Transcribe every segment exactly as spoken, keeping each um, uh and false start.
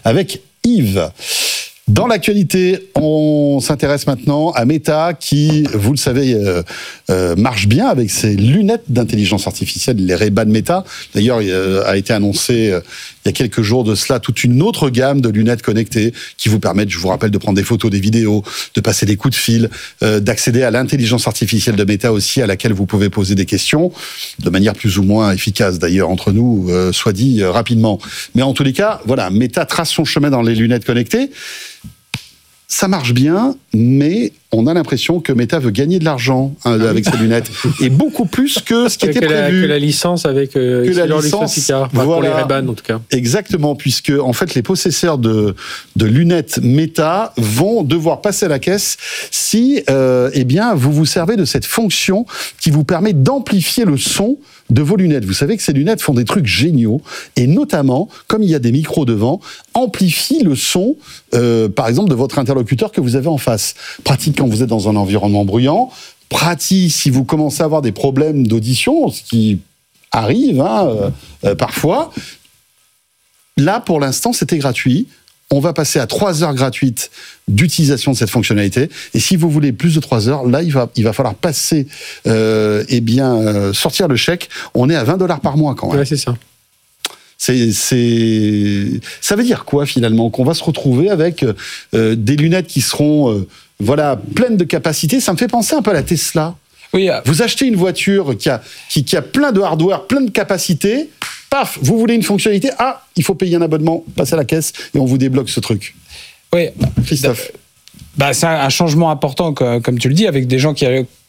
avec Yves. Dans l'actualité, on s'intéresse maintenant à Meta qui, vous le savez, euh, euh, marche bien avec ses lunettes d'intelligence artificielle, les Ray-Ban Meta. D'ailleurs, il euh, a été annoncé euh, il y a quelques jours de cela toute une autre gamme de lunettes connectées qui vous permettent, je vous rappelle, de prendre des photos, des vidéos, de passer des coups de fil, euh, d'accéder à l'intelligence artificielle de Meta aussi, à laquelle vous pouvez poser des questions, de manière plus ou moins efficace d'ailleurs entre nous, euh, soit dit euh, rapidement. Mais en tous les cas, voilà, Meta trace son chemin dans les lunettes connectées. Ça marche bien, mais on a l'impression que Meta veut gagner de l'argent hein, avec ses lunettes, et beaucoup plus que ce qui était que prévu. La, que la licence avec euh, que la licence, enfin, voilà, pour les Ray-Ban en tout cas. Exactement, puisque en fait les possesseurs de de lunettes Meta vont devoir passer à la caisse si, euh, eh bien, vous vous servez de cette fonction qui vous permet d'amplifier le son de vos lunettes. Vous savez que ces lunettes font des trucs géniaux, et notamment, comme il y a des micros devant, amplifient le son, euh, par exemple, de votre interlocuteur que vous avez en face. Pratique quand vous êtes dans un environnement bruyant, pratique si vous commencez à avoir des problèmes d'audition, ce qui arrive hein, euh, euh, parfois. Là, pour l'instant, c'était gratuit. On va passer à trois heures gratuites d'utilisation de cette fonctionnalité. Et si vous voulez plus de trois heures, là, il va, il va falloir passer, euh, eh bien, euh, sortir le chèque. On est à vingt dollars par mois quand même. Ouais, c'est ça. C'est, c'est, ça veut dire quoi finalement? Qu'on va se retrouver avec euh, des lunettes qui seront, euh, voilà, pleines de capacité. Ça me fait penser un peu à la Tesla. Oui. Euh... Vous achetez une voiture qui a, qui, qui a plein de hardware, plein de capacité. Paf, vous voulez une fonctionnalité, ah, il faut payer un abonnement, passez à la caisse et on vous débloque ce truc. Oui, Christophe. Bah, c'est un changement important, comme tu le dis, avec des gens qui...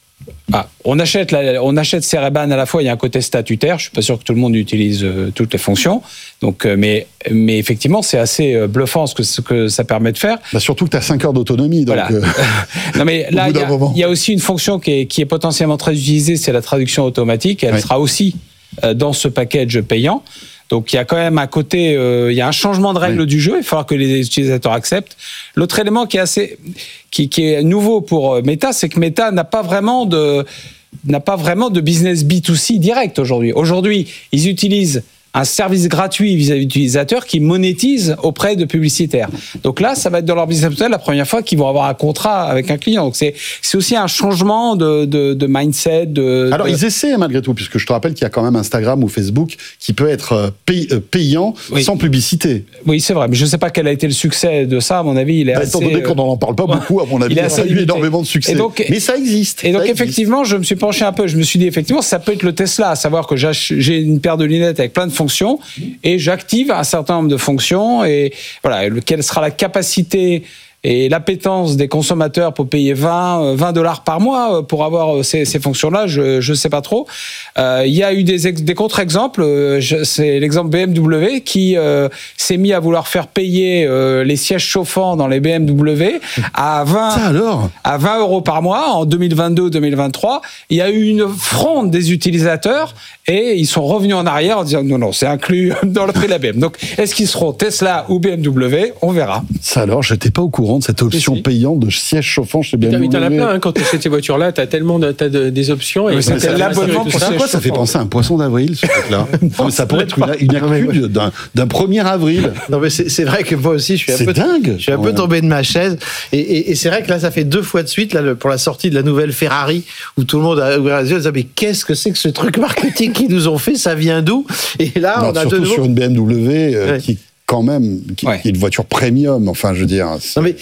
Ah, on achète, la, on achète ces Ray-Ban à la fois, il y a un côté statutaire, je suis pas sûr que tout le monde utilise euh, toutes les fonctions, donc, euh, mais, mais effectivement c'est assez euh, bluffant ce que, ce que ça permet de faire. Bah surtout que tu as cinq heures d'autonomie. Donc, voilà. euh, non mais là il y, y a aussi une fonction qui est, qui est potentiellement très utilisée, c'est la traduction automatique, et elle oui. sera aussi euh, dans ce package payant. Donc il y a quand même un côté, euh, il y a un changement de règle oui. du jeu. Il va falloir que les utilisateurs acceptent. L'autre élément qui est assez, qui, qui est nouveau pour Meta, c'est que Meta n'a pas vraiment de, n'a pas vraiment de business B deux C direct aujourd'hui. Aujourd'hui, ils utilisent un service gratuit vis-à-vis d'utilisateurs qui monétise auprès de publicitaires. Donc là, ça va être dans leur business model la première fois qu'ils vont avoir un contrat avec un client. Donc c'est, c'est aussi un changement de, de, de mindset. De, Alors de... ils essaient malgré tout, puisque je te rappelle qu'il y a quand même Instagram ou Facebook qui peut être pay, payant oui. sans publicité. Oui, c'est vrai, mais je ne sais pas quel a été le succès de ça. À mon avis, il est bah, assez... Étant donné qu'on n'en parle pas beaucoup, à mon avis, il, il a eu énormément de succès. Donc, mais ça existe. Et donc ça effectivement, existe. je me suis penché un peu. Je me suis dit effectivement, ça peut être le Tesla, à savoir que j'ai une paire de lunettes avec plein de fonctions et j'active un certain nombre de fonctions et voilà, quelle sera la capacité et l'appétence des consommateurs pour payer vingt dollars par mois pour avoir ces, ces fonctions-là, je je sais pas trop. Euh, il y a eu des, ex, des contre-exemples. C'est l'exemple B M W qui euh, s'est mis à vouloir faire payer euh, les sièges chauffants dans les B M W à vingt Ça alors à vingt euros par mois en deux mille vingt-deux deux mille vingt-trois. Il y a eu une fronde des utilisateurs et ils sont revenus en arrière en disant non non c'est inclus dans le prix de la B M. Donc est-ce qu'ils seront Tesla ou B M W? On verra. Ça alors, j'étais pas au courant de cette option si. payante de siège chauffant chez B M W. Mais t'en as plein, hein, quand tu achètes ces voitures-là, t'as tellement de, t'as de, des options. Et c'est c'est l'abonnement pour ça. Pourquoi ça fait penser à un poisson d'avril, ce truc-là? Non, ça pourrait être une, une actu d'un, d'un premier avril. Non, mais c'est, c'est vrai que moi aussi, je suis un c'est peu, dingue. Je suis un peu tombé de ma chaise. Et, et, et c'est vrai que là, ça fait deux fois de suite, là, pour la sortie de la nouvelle Ferrari, où tout le monde a ouvert les yeux, mais qu'est-ce que c'est que ce truc marketing qu'ils nous ont fait? Ça vient d'où? Et là, non, on a surtout de nouveau... sur une B M W euh, ouais. qui quand même, qui, ouais. qui est une voiture premium, enfin, je veux dire. C'est... Non, mais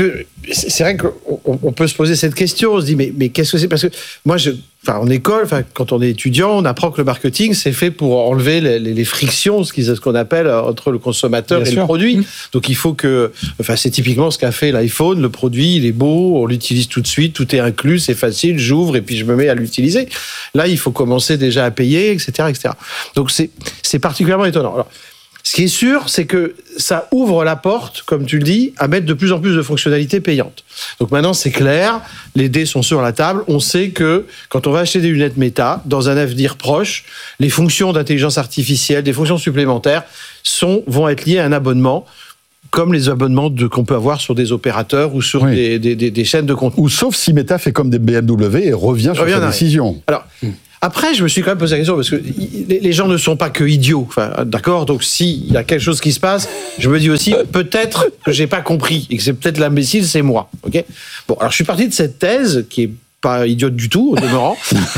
c'est vrai qu'on peut se poser cette question, on se dit, mais, mais qu'est-ce que c'est? Parce que moi, je, enfin, en école, enfin, quand on est étudiant, on apprend que le marketing, c'est fait pour enlever les, les, les frictions, ce qu'on appelle entre le consommateur Bien et sûr. le produit. Mmh. Donc, il faut que, enfin, c'est typiquement ce qu'a fait l'iPhone, le produit, il est beau, on l'utilise tout de suite, tout est inclus, c'est facile, j'ouvre et puis je me mets à l'utiliser. Là, il faut commencer déjà à payer, et cetera, et cetera. Donc, c'est, c'est particulièrement étonnant. Alors, ce qui est sûr, c'est que ça ouvre la porte, comme tu le dis, à mettre de plus en plus de fonctionnalités payantes. Donc maintenant, c'est clair, les dés sont sur la table. On sait que quand on va acheter des lunettes Meta, dans un avenir proche, les fonctions d'intelligence artificielle, des fonctions supplémentaires, sont, vont être liées à un abonnement, comme les abonnements de, qu'on peut avoir sur des opérateurs ou sur oui. des, des, des, des chaînes de contenu. Ou sauf si Meta fait comme des B M W et revient sur sa décision. Alors, Après, je me suis quand même posé la question, parce que les gens ne sont pas que idiots. Enfin, d'accord, donc s'il y a quelque chose qui se passe, je me dis aussi, peut-être que j'ai pas compris, et que c'est peut-être l'imbécile, c'est moi. Ok. Bon, alors je suis parti de cette thèse, qui est pas idiote du tout, au demeurant.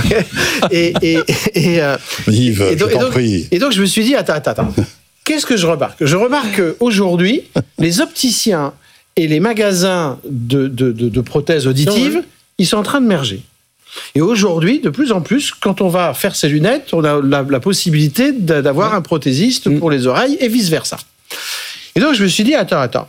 et, et, et, euh, Yves, et donc, je t'en et donc, prie. Et donc, je me suis dit, attends, attends, attends. Qu'est-ce que je remarque ? Je remarque qu'aujourd'hui, les opticiens et les magasins de, de, de, de prothèses auditives, oui. ils sont en train de merger. Et aujourd'hui, de plus en plus, quand on va faire ses lunettes, on a la, la possibilité d'avoir un prothésiste pour les oreilles et vice-versa. Et donc, je me suis dit, attends, attends.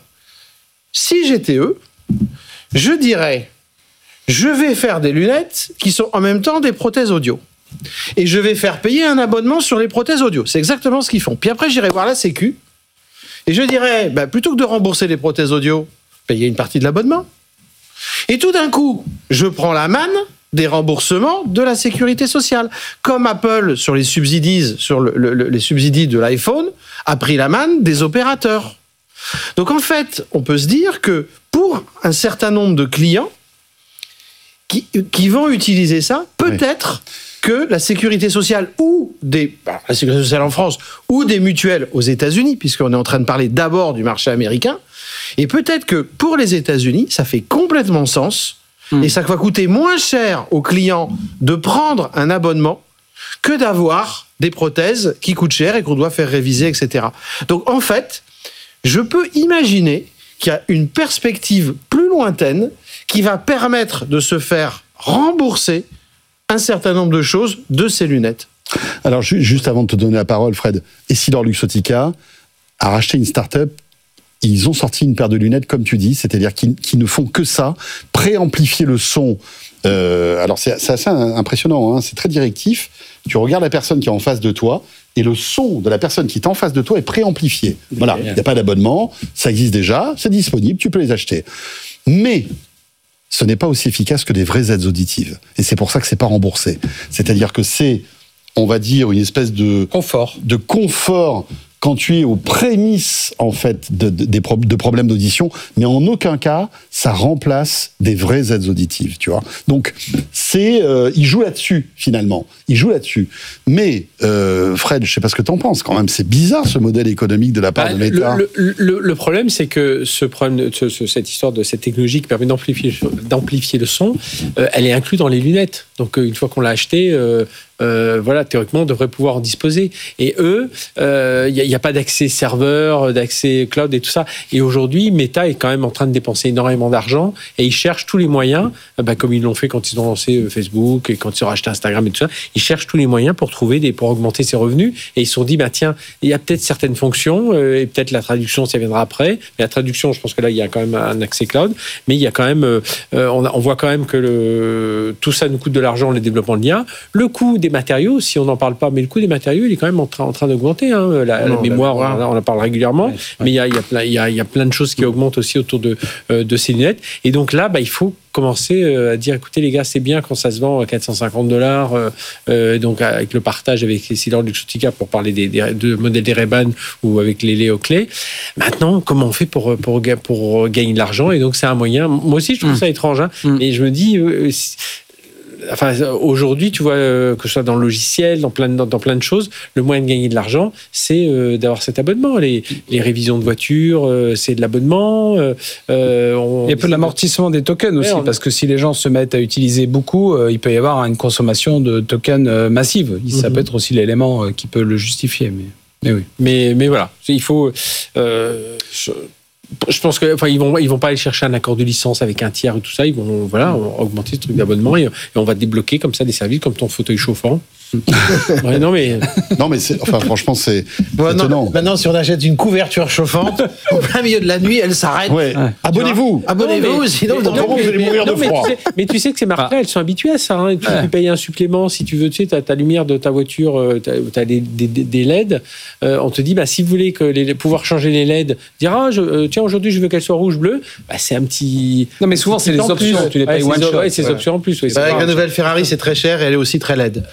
Si j'étais eux, je dirais, je vais faire des lunettes qui sont en même temps des prothèses audio. Et je vais faire payer un abonnement sur les prothèses audio. C'est exactement ce qu'ils font. Puis après, j'irai voir la Sécu. Et je dirais, bah, plutôt que de rembourser les prothèses audio, payer une partie de l'abonnement. Et tout d'un coup, je prends la manne des remboursements de la sécurité sociale. Comme Apple, sur les subsidies, sur le, le, les subsidies de l'iPhone, a pris la manne des opérateurs. Donc en fait, on peut se dire que pour un certain nombre de clients qui, qui vont utiliser ça, peut-être oui. que la sécurité sociale ou des, bah, la sécurité sociale en France ou des mutuelles aux États-Unis, puisqu'on est en train de parler d'abord du marché américain, et peut-être que pour les États-Unis, ça fait complètement sens. Et ça va coûter moins cher aux clients de prendre un abonnement que d'avoir des prothèses qui coûtent cher et qu'on doit faire réviser, et cetera. Donc en fait, je peux imaginer qu'il y a une perspective plus lointaine qui va permettre de se faire rembourser un certain nombre de choses de ces lunettes. Alors juste avant de te donner la parole, Fred, EssilorLuxottica a racheté une start-up. Ils ont sorti une paire de lunettes, comme tu dis, c'est-à-dire qui, qui ne font que ça, préamplifier le son. Euh, alors c'est, c'est assez impressionnant, hein, c'est très directif. Tu regardes la personne qui est en face de toi, et le son de la personne qui est en face de toi est préamplifié. Voilà, il n'y a pas d'abonnement, ça existe déjà, c'est disponible, tu peux les acheter. Mais ce n'est pas aussi efficace que des vraies aides auditives. Et c'est pour ça que c'est pas remboursé. C'est-à-dire que c'est, on va dire, une espèce de confort, de confort quand tu es aux prémices, en fait, de, de, de, de problèmes d'audition, mais en aucun cas, ça remplace des vraies aides auditives, tu vois. Donc, c'est, euh, il joue là-dessus, finalement. Il joue là-dessus. Mais, euh, Fred, je sais pas ce que t'en penses, quand même, c'est bizarre, ce modèle économique de la part bah, de Meta. Le, le, le, le problème, c'est que ce problème, ce, ce, cette histoire de cette technologie qui permet d'amplifier, d'amplifier le son, euh, elle est inclue dans les lunettes. Donc, une fois qu'on l'a acheté, euh, Euh, voilà, théoriquement, on devrait pouvoir en disposer. Et eux, il euh, n'y a, a pas d'accès serveur, d'accès cloud et tout ça. Et aujourd'hui, Meta est quand même en train de dépenser énormément d'argent et ils cherchent tous les moyens, bah, comme ils l'ont fait quand ils ont lancé Facebook et quand ils ont racheté Instagram et tout ça, ils cherchent tous les moyens pour trouver des, pour augmenter ses revenus. Et ils se sont dit, bah, tiens, il y a peut-être certaines fonctions euh, et peut-être la traduction, ça viendra après. Mais la traduction, je pense que là, il y a quand même un accès cloud. Mais il y a quand même, euh, on, a, on voit quand même que le, tout ça nous coûte de l'argent, le développement de l'I A. Le coût des matériaux, si on n'en parle pas, mais le coût des matériaux, il est quand même en train, en train d'augmenter. Hein. La, non, la mémoire, on, on en parle régulièrement, ouais, ouais. mais il y a, il y, a plein, il y, a, il y a plein de choses qui augmentent aussi autour de, euh, de ces lunettes. Et donc là, bah, il faut commencer à dire, écoutez les gars, c'est bien quand ça se vend à quatre cent cinquante dollars, euh, donc avec le partage avec EssilorLuxottica pour parler des, des de modèles des Ray-Ban ou avec les Léo Clé. Maintenant, comment on fait pour, pour, pour gagner de l'argent? Et donc c'est un moyen. Moi aussi, je trouve mmh. ça étrange, hein, mmh. et je me dis. Euh, Enfin, aujourd'hui, tu vois, euh, que ce soit dans le logiciel, dans plein de, dans, dans plein de choses, le moyen de gagner de l'argent, c'est euh, d'avoir cet abonnement. Les, les révisions de voitures, euh, c'est de l'abonnement. Euh, on, il y a peu de l'amortissement des tokens aussi, ouais, on... parce que si les gens se mettent à utiliser beaucoup, euh, il peut y avoir une consommation de tokens euh, massive. Ça mm-hmm. peut être aussi l'élément euh, qui peut le justifier. Mais, mais oui. Mais, mais voilà, il faut... Euh, je... Je pense que, enfin, ils vont, ils vont pas aller chercher un accord de licence avec un tiers et tout ça. Ils vont, voilà, augmenter ce truc d'abonnement et, et on va débloquer comme ça des services comme ton fauteuil chauffant. Ouais, non mais, non mais c'est, enfin franchement c'est bon, étonnant. Non, maintenant si on achète une couverture chauffante au plein milieu de la nuit, elle s'arrête. Ouais. Ouais. Abonnez-vous. Abonnez-vous, mais, sinon mais, non, mais, vous allez mourir de froid. Mais tu, sais, mais tu sais que ces marques-là, elles sont habituées à ça. Hein. Tu, ouais. tu payes un supplément si tu veux. Tu sais, t'as ta lumière de ta voiture, t'as, t'as des, des, des L E D. Euh, on te dit, bah si vous voulez que les, pouvoir changer les L E D, dire ah je, euh, tiens aujourd'hui je veux qu'elle soit rouge bleu, bah c'est un petit. Non mais souvent c'est les options. Tu les payes one shot. Ouais, c'est les options en plus. Avec la nouvelle Ferrari, c'est très cher et elle est aussi très L E D.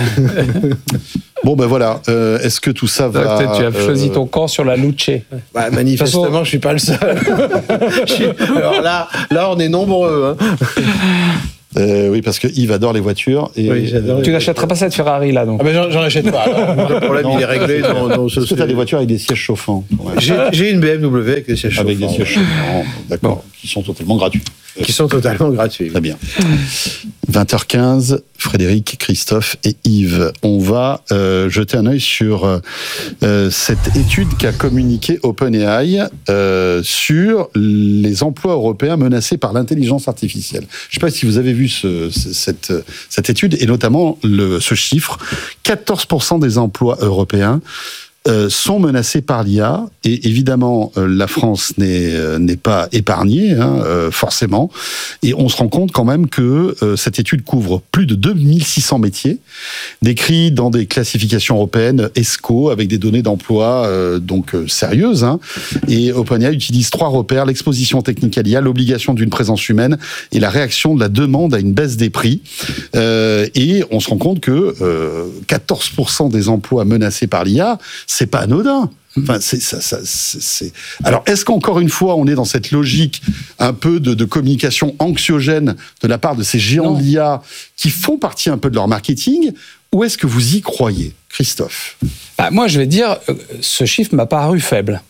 Bon ben voilà, euh, est-ce que tout ça va... Peut-être tu as euh... choisi ton camp sur la Luce. Bah, manifestement, façon... je suis pas le seul. suis... Alors là, là, on est nombreux. Hein. Euh, oui, parce que Yves adore les voitures. Et, oui, j'adore. Tu n'achèteras pas cette Ferrari là, donc. Ah ben j'en, j'en achète pas. Alors, le problème, non. il est réglé. Dans, dans ce Est-ce que tu as des voitures avec des sièges chauffants? Ouais. J'ai, j'ai une B M W avec des sièges avec chauffants. Avec des sièges chauffants, d'accord, bon. Qui sont totalement gratuits. Qui sont totalement gratuits. Très bien. vingt heures quinze, Frédéric, Christophe et Yves. On va euh, jeter un œil sur euh, cette étude qu'a communiquée OpenAI euh, sur les emplois européens menacés par l'intelligence artificielle. Je ne sais pas si vous avez vu ce, cette, cette étude, et notamment le, ce chiffre. quatorze pour cent des emplois européens Euh, sont menacés par l'I A, et évidemment euh, la France n'est euh, n'est pas épargnée, hein, euh, forcément, et on se rend compte quand même que euh, cette étude couvre plus de deux mille six cents métiers décrits dans des classifications européennes E S C O, avec des données d'emploi euh, donc euh, sérieuses, hein, et OpenAI utilise trois repères: l'exposition technique à l'I A, l'obligation d'une présence humaine et la réaction de la demande à une baisse des prix, euh, et on se rend compte que euh, quatorze pour cent des emplois menacés par l'I A, c'est pas anodin. Enfin, c'est, ça, ça, c'est, c'est... Alors, est-ce qu'encore une fois, on est dans cette logique un peu de, de communication anxiogène de la part de ces géants non. de l'I A qui font partie un peu de leur marketing, ou est-ce que vous y croyez, Christophe? Bah, moi, je vais dire, ce chiffre m'a paru faible.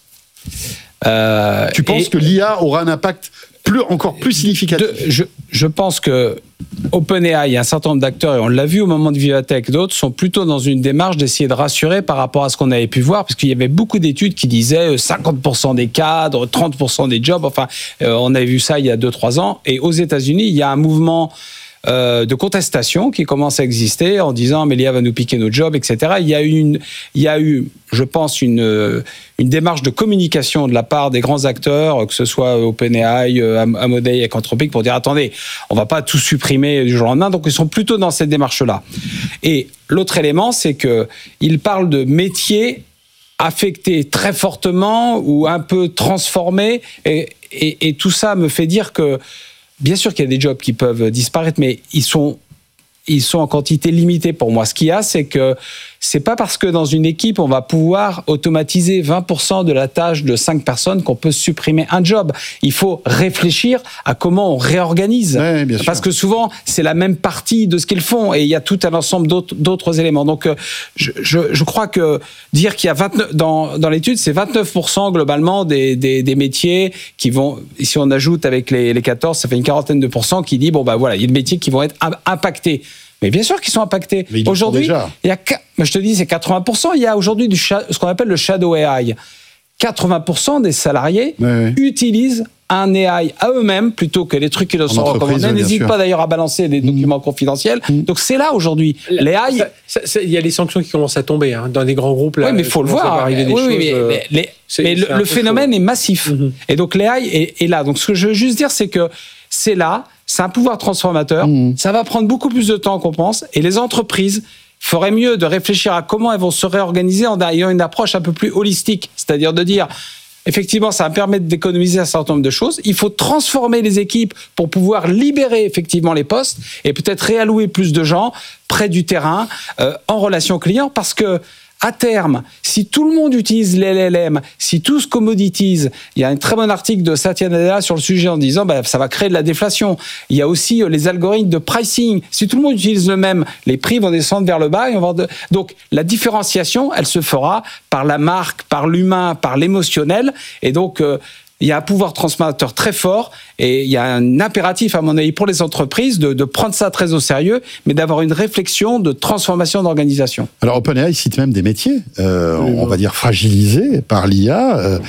Euh, tu penses et... que l'I A aura un impact plus, encore plus significatif? de, je, je pense que OpenAI et un certain nombre d'acteurs, et on l'a vu au moment de Vivatech, d'autres sont plutôt dans une démarche d'essayer de rassurer par rapport à ce qu'on avait pu voir, parce qu'il y avait beaucoup d'études qui disaient cinquante pour cent des cadres, trente pour cent des jobs, enfin, euh, on avait vu ça il y a deux trois ans, et aux États-Unis, il y a un mouvement Euh, de contestation qui commence à exister en disant mais l'I A va nous piquer nos jobs, et cetera. Il y a eu, une, il y a eu je pense, une, une démarche de communication de la part des grands acteurs, que ce soit OpenAI, Amodei et Anthropic, pour dire attendez, on va pas tout supprimer du jour au lendemain, donc ils sont plutôt dans cette démarche-là. Et l'autre élément, c'est qu'ils parlent de métiers affectés très fortement ou un peu transformés, et, et, et tout ça me fait dire que bien sûr qu'il y a des jobs qui peuvent disparaître, mais ils sont, ils sont en quantité limitée pour moi. Ce qu'il y a, c'est que c'est pas parce que dans une équipe, on va pouvoir automatiser vingt pour cent de la tâche de cinq personnes qu'on peut supprimer un job. Il faut réfléchir à comment on réorganise. Ouais, bien sûr. Parce que souvent, c'est la même partie de ce qu'ils font et il y a tout un ensemble d'autres, d'autres éléments. Donc, je, je, je crois que dire qu'il y a vingt-neuf, dans, dans l'étude, c'est vingt-neuf pour cent globalement des, des, des métiers qui vont, si on ajoute avec les, les quatorze, ça fait une quarantaine de pourcents qui dit, bon, bah voilà, il y a des métiers qui vont être impactés. Mais bien sûr qu'ils sont impactés. Aujourd'hui, il y a, je te dis, c'est quatre-vingts pour cent. Il y a aujourd'hui du, ce qu'on appelle le shadow A I. quatre-vingts pour cent des salariés ouais, ouais. utilisent un A I à eux-mêmes plutôt que les trucs qui leur sont recommandés. N'hésite pas d'ailleurs à balancer des documents mmh. confidentiels. Mmh. Donc c'est là aujourd'hui. Les A I, il y a les sanctions qui commencent à tomber hein, dans des grands groupes. Là, oui, mais il faut le voir. Oui, oui, mais, euh, les, les, c'est, mais c'est le, le phénomène chaud. Est massif. Mmh. Et donc les A I est, est là. Donc ce que je veux juste dire, c'est que c'est là. C'est un pouvoir transformateur. Mmh. Ça va prendre beaucoup plus de temps qu'on pense. Et les entreprises feraient mieux de réfléchir à comment elles vont se réorganiser en ayant une approche un peu plus holistique. C'est-à-dire de dire, effectivement, ça va permettre d'économiser un certain nombre de choses. Il faut transformer les équipes pour pouvoir libérer effectivement les postes et peut-être réallouer plus de gens près du terrain, euh, en relation client, parce que à terme, si tout le monde utilise les L L M, si tout se commoditise, il y a un très bon article de Satya Nadella sur le sujet en disant bah, ça va créer de la déflation. Il y a aussi les algorithmes de pricing. Si tout le monde utilise le même, les prix vont descendre vers le bas. Et on va de... Donc la différenciation, elle se fera par la marque, par l'humain, par l'émotionnel. Et donc euh, il y a un pouvoir transformateur très fort et il y a un impératif, à mon avis, pour les entreprises de, de prendre ça très au sérieux, mais d'avoir une réflexion de transformation d'organisation. Alors, OpenAI cite même des métiers, euh, oui, on va dire fragilisés par l'I A, euh,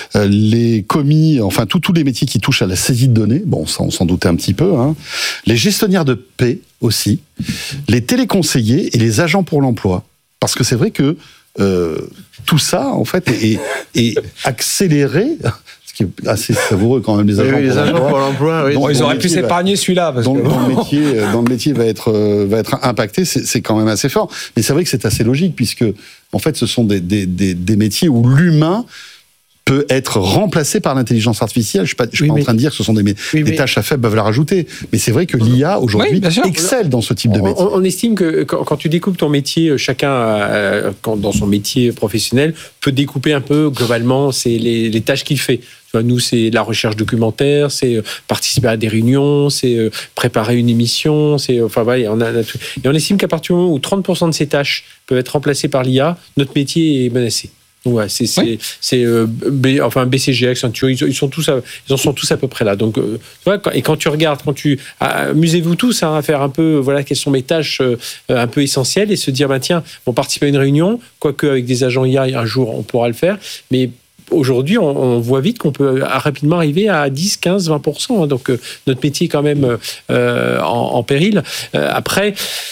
les commis, enfin, tous tous les métiers qui touchent à la saisie de données, bon, ça, on s'en doutait un petit peu, hein, les gestionnaires de paie aussi, les téléconseillers et les agents pour l'emploi. Parce que c'est vrai que euh, tout ça, en fait, est, est accéléré... qui est assez savoureux quand même, les agents, oui, les pour, agents l'emploi. pour l'emploi. Oui. Bon, ils auraient pu s'épargner va, celui-là. Parce dont, que... dont, le métier, dont le métier va être, va être impacté, c'est, c'est quand même assez fort. Mais c'est vrai que c'est assez logique, puisque en fait, ce sont des, des, des, des métiers où l'humain peut être remplacé par l'intelligence artificielle. Je ne suis pas, je suis oui, pas mais... en train de dire que ce sont des, oui, des mais... tâches à faible valeur ajoutée. Mais c'est vrai que l'I A, aujourd'hui, oui, excelle dans ce type de métier. On, on estime que quand, quand tu découpes ton métier, chacun, euh, quand, dans son métier professionnel, peut découper un peu, globalement, c'est les, les tâches qu'il fait. Nous, c'est la recherche documentaire, c'est participer à des réunions, c'est préparer une émission, c'est enfin voilà, on a, on a tout. Et on estime qu'à partir du moment où trente pour cent de ces tâches peuvent être remplacées par l'I A, notre métier est menacé. Ouais, c'est, c'est, oui. c'est euh, B, enfin B C G, Accenture, ils, ils sont tous, à, ils en sont tous à peu près là. Donc, euh, tu vois, quand, et quand tu regardes, quand tu, amusez-vous tous hein, à faire un peu, voilà, quelles sont mes tâches euh, un peu essentielles et se dire, bah tiens, on participe à une réunion, quoique avec des agents I A, un jour on pourra le faire, mais aujourd'hui, on, on voit vite qu'on peut rapidement arriver à dix, quinze, vingt pour cent. Donc, euh, notre métier est quand même euh, en, en péril. Euh, après,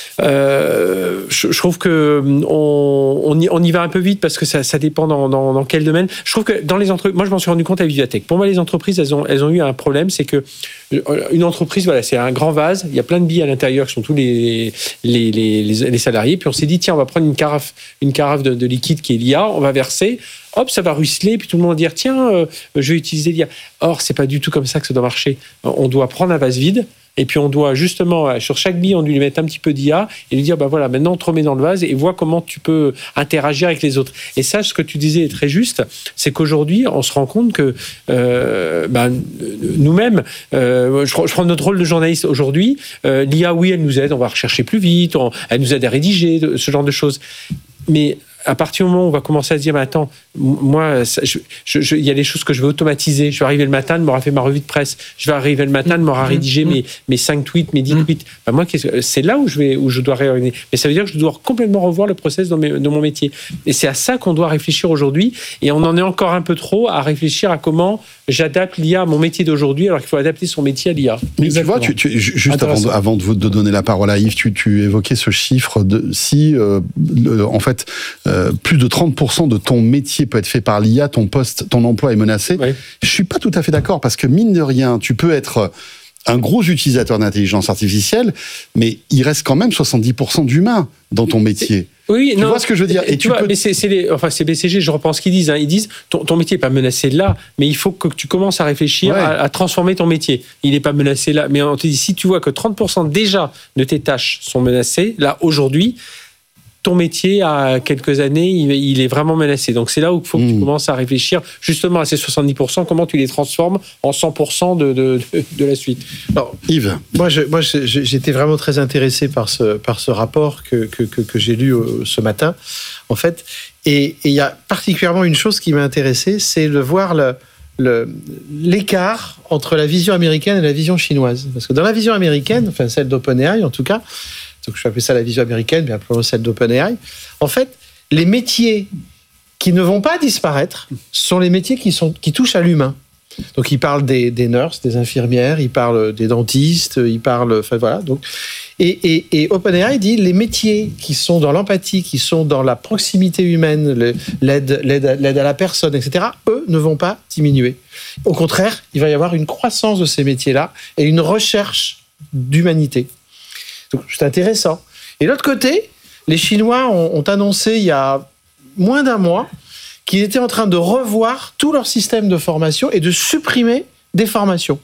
euh, je, je trouve que on, on, y, on y va un peu vite parce que ça, ça dépend dans, dans, dans quel domaine. Je trouve que dans les entreprises, moi, je m'en suis rendu compte à Vivatech. Pour moi, les entreprises, elles ont, elles ont eu un problème, c'est que une entreprise, voilà, c'est un grand vase. Il y a plein de billes à l'intérieur qui sont tous les les, les, les, les salariés. Puis on s'est dit, tiens, on va prendre une carafe, une carafe de, de liquide qui est l'I A, on va verser. Hop, ça va ruisseler, puis tout le monde va dire tiens, euh, je vais utiliser l'I A. Or, c'est pas du tout comme ça que ça doit marcher. On doit prendre un vase vide, et puis on doit justement, sur chaque bille, on doit lui mettre un petit peu d'I A, et lui dire, ben voilà, maintenant on te remet dans le vase, et vois comment tu peux interagir avec les autres. Et ça, ce que tu disais est très juste, c'est qu'aujourd'hui, on se rend compte que euh, ben, nous-mêmes, euh, je, je prends notre rôle de journaliste aujourd'hui, euh, l'I A, oui, elle nous aide, on va rechercher plus vite, on, elle nous aide à rédiger, ce genre de choses. Mais à partir du moment où on va commencer à se dire, bah, attends, moi, ça, je, je, je, il y a des choses que je vais automatiser. Je vais arriver le matin, de m'aura fait ma revue de presse. Je vais arriver le matin, de m'aura rédigé mmh. mes, mes cinq tweets, mes dix mmh. tweets. Bah, moi, c'est là où je, vais, où je dois réorganiser. Mais ça veut dire que je dois complètement revoir le process dans, mes, dans mon métier. Et c'est à ça qu'on doit réfléchir aujourd'hui. Et on en est encore un peu trop à réfléchir à comment j'adapte l'I A à mon métier d'aujourd'hui, alors qu'il faut adapter son métier à l'I A. Mais tu vois, tu, tu, juste avant de, avant de, de donner la parole à Yves, tu, tu évoquais ce chiffre de si, euh, le, en fait, euh, plus de trente pour cent de ton métier peut être fait par l'I A, ton poste, ton emploi est menacé. Oui. Je suis pas tout à fait d'accord parce que mine de rien, tu peux être un gros utilisateur d'intelligence artificielle, mais il reste quand même soixante-dix pour cent d'humains dans ton métier. Oui, tu non, vois ce que je veux dire. Et, et tu vois, peux... mais c'est, c'est les, enfin c'est B C G, je reprends ce qu'ils disent. Hein. Ils disent ton, ton métier n'est pas menacé là, mais il faut que tu commences à réfléchir ouais. à, à transformer ton métier. Il n'est pas menacé là, mais on te dit si tu vois que trente pour cent déjà de tes tâches sont menacées là aujourd'hui. Ton métier, à quelques années, il est vraiment menacé. Donc, c'est là où il faut que mmh. tu commences à réfléchir justement à ces soixante-dix pour cent, comment tu les transformes en cent pour cent de, de, de, de la suite. Alors, Yves, moi, je, moi je, j'étais vraiment très intéressé par ce, par ce rapport que, que, que, que j'ai lu ce matin, en fait. Et il y a particulièrement une chose qui m'a intéressé, c'est de voir le, le, l'écart entre la vision américaine et la vision chinoise. Parce que dans la vision américaine, enfin celle d'OpenAI en tout cas, donc je vais appeler ça la vision américaine, bien appelons celle d'OpenAI. En fait, les métiers qui ne vont pas disparaître sont les métiers qui, sont, qui touchent à l'humain. Donc, il parle des, des nurses, des infirmières, il parle des dentistes, il parle... Enfin, voilà. Donc, et, et, et OpenAI dit les métiers qui sont dans l'empathie, qui sont dans la proximité humaine, le, l'aide, l'aide, l'aide à la personne, et cetera, eux ne vont pas diminuer. Au contraire, il va y avoir une croissance de ces métiers-là et une recherche d'humanité. Donc, c'est intéressant. Et de l'autre côté, les Chinois ont, ont annoncé il y a moins d'un mois qu'ils étaient en train de revoir tout leur système de formation et de supprimer des formations.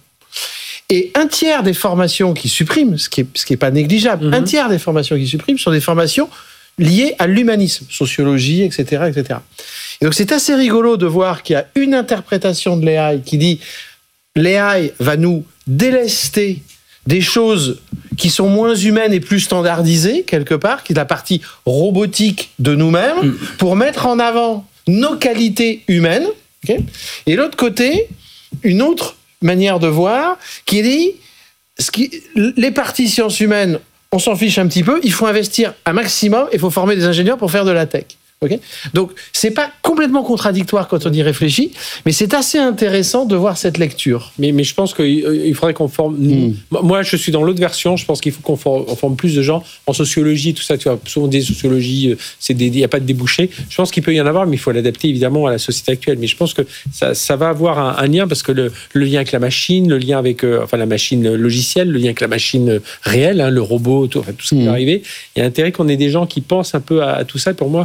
Et un tiers des formations qu'ils suppriment, ce qui n'est ce qui est pas négligeable, mmh. un tiers des formations qu'ils suppriment sont des formations liées à l'humanisme, sociologie, et cetera, et cetera. Et donc, c'est assez rigolo de voir qu'il y a une interprétation de l'A I qui dit l'A I va nous délester des choses qui sont moins humaines et plus standardisées, quelque part, qui est la partie robotique de nous-mêmes, mmh. pour mettre en avant nos qualités humaines. Okay, et l'autre côté, une autre manière de voir, qui dit, ce qui, les parties sciences humaines, on s'en fiche un petit peu, il faut investir un maximum, il faut former des ingénieurs pour faire de la tech. Okay, donc, c'est pas complètement contradictoire quand on y réfléchit, mais c'est assez intéressant de voir cette lecture. Mais, mais je pense qu'il faudrait qu'on forme... Mm. Moi, je suis dans l'autre version, je pense qu'il faut qu'on forme, on forme plus de gens en sociologie, tout ça. Tu vois, souvent des sociologies, il n'y a pas de débouché. Je pense qu'il peut y en avoir, mais il faut l'adapter évidemment à la société actuelle. Mais je pense que ça, ça va avoir un, un lien, parce que le, le lien avec la machine, le lien avec euh, enfin, la machine logicielle, le lien avec la machine réelle, hein, le robot, tout, enfin, tout ce qui mm. va arriver, il y a intérêt qu'on ait des gens qui pensent un peu à, à tout ça. Pour moi,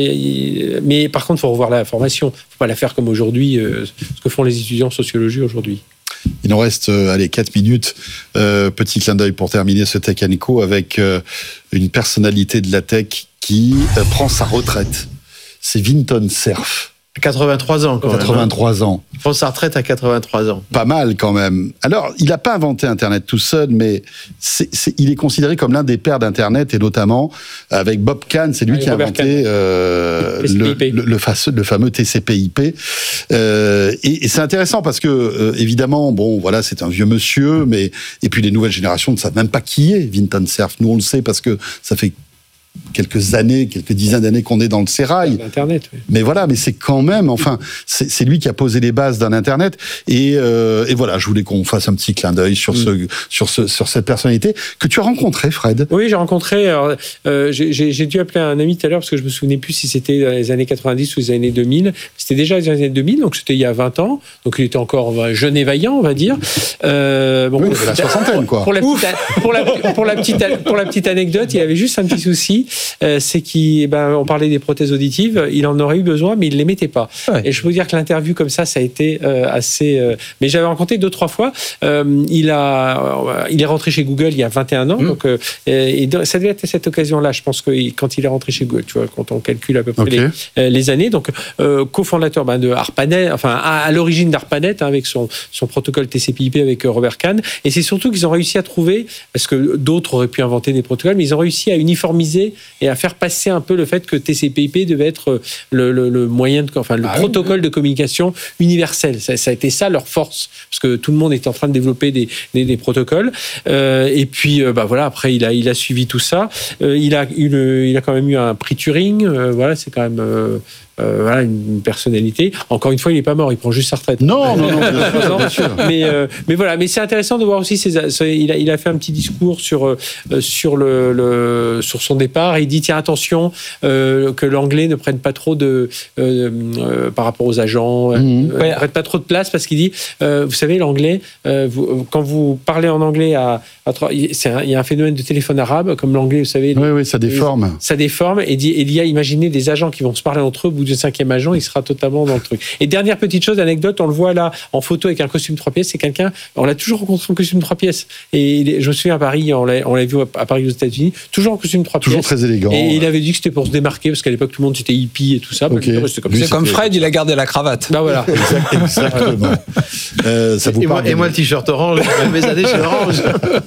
euh, mais par contre, il faut revoir la formation. Il ne faut pas la faire comme aujourd'hui, euh, ce que font les étudiants en sociologie aujourd'hui. Il nous reste, euh, allez, quatre minutes. Euh, petit clin d'œil pour terminer ce Tech and Co avec euh, une personnalité de la tech qui euh, prend sa retraite. C'est Vinton Cerf. quatre-vingt-trois ans, quand quatre-vingt-trois même. ans. Il prend sa retraite à quatre-vingt-trois ans. Pas mal, quand même. Alors, il n'a pas inventé Internet tout seul, mais c'est, c'est, il est considéré comme l'un des pères d'Internet, et notamment avec Bob Kahn, c'est lui ouais, qui a Robert inventé euh, le, le, le, fameux, le fameux T C P I P. Euh, et, et c'est intéressant parce que, euh, évidemment, bon, voilà, c'est un vieux monsieur, mais et puis les nouvelles générations ne savent même pas qui est Vinton Cerf. Nous, on le sait parce que ça fait quelques années, quelques dizaines d'années qu'on est dans le sérail. Internet, oui. Mais voilà, mais c'est quand même, enfin, c'est, c'est lui qui a posé les bases d'un Internet. Et, euh, et voilà, je voulais qu'on fasse un petit clin d'œil sur, mm. ce, sur, ce, sur cette personnalité que tu as rencontrée, Fred. Oui, j'ai rencontré. Alors, euh, j'ai, j'ai dû appeler un ami tout à l'heure parce que je me souvenais plus si c'était dans les années quatre-vingt-dix ou les années deux mille. C'était déjà les années deux mille, donc c'était il y a vingt ans. Donc il était encore jeune et vaillant, on va dire. Euh, bon, oui, il avait la soixantaine, quoi. Pour la, petite, pour, la, pour, la petite, pour la petite anecdote, il avait juste un petit souci. Euh, c'est qu'on ben, parlait des prothèses auditives, il en aurait eu besoin, mais il ne les mettait pas. Ouais. Et je peux vous dire que l'interview comme ça, ça a été euh, assez... Euh, mais j'avais rencontré deux, trois fois. Euh, il, a, euh, il est rentré chez Google il y a vingt et un ans, mmh. donc, euh, et ça devait être à cette occasion-là, je pense que quand il est rentré chez Google, tu vois, quand on calcule à peu près okay. les, euh, les années. Donc, euh, cofondateur ben, de ARPANET, enfin, à, à l'origine d'ARPANET, hein, avec son, son protocole T C P I P avec euh, Robert Kahn. Et c'est surtout qu'ils ont réussi à trouver, parce que d'autres auraient pu inventer des protocoles, mais ils ont réussi à uniformiser et à faire passer un peu le fait que T C P I P devait être le, le, le moyen, de, enfin le ah protocole oui. de communication universel. Ça, ça a été ça leur force, parce que tout le monde était en train de développer des, des, des protocoles. Euh, et puis, euh, bah voilà, après il a, il a suivi tout ça. Euh, il a eu, le, il a quand même eu un prix Turing. Euh, voilà, c'est quand même. Euh, Euh, voilà, une personnalité. Encore une fois, il n'est pas mort, il prend juste sa retraite. Non, non, non, bien sûr. Mais, euh, mais voilà, mais c'est intéressant de voir aussi. Ses, il, a, il a fait un petit discours sur, euh, sur, le, le, sur son départ. Et il dit tiens, attention, euh, que l'anglais ne prenne pas trop de. Euh, euh, par rapport aux agents, mmh. euh, ne prenne pas trop de place, parce qu'il dit euh, vous savez, l'anglais, euh, vous, quand vous parlez en anglais, à, à, c'est un, il y a un phénomène de téléphone arabe, comme l'anglais, vous savez. Oui, oui, ça déforme. Les, ça déforme. Et dit, il y a, imaginez des agents qui vont se parler entre eux. Du cinquième agent, il sera totalement dans le truc. Et dernière petite chose, anecdote, on le voit là en photo avec un costume trois pièces. C'est quelqu'un, on l'a toujours rencontré en costume trois pièces. Et il est, je me souviens à Paris, on l'a, on l'a vu à Paris aux États-Unis, toujours en costume trois pièces. Toujours très élégant. Et ouais. il avait dit que c'était pour se démarquer, parce qu'à l'époque tout le monde était hippie et tout ça. Okay. Bah, c'est comme, c'est comme Fred, il a gardé la cravate. Bah voilà. Exactement. euh, ça vous et, parle moi, et moi, le t-shirt orange, mes années chez Orange.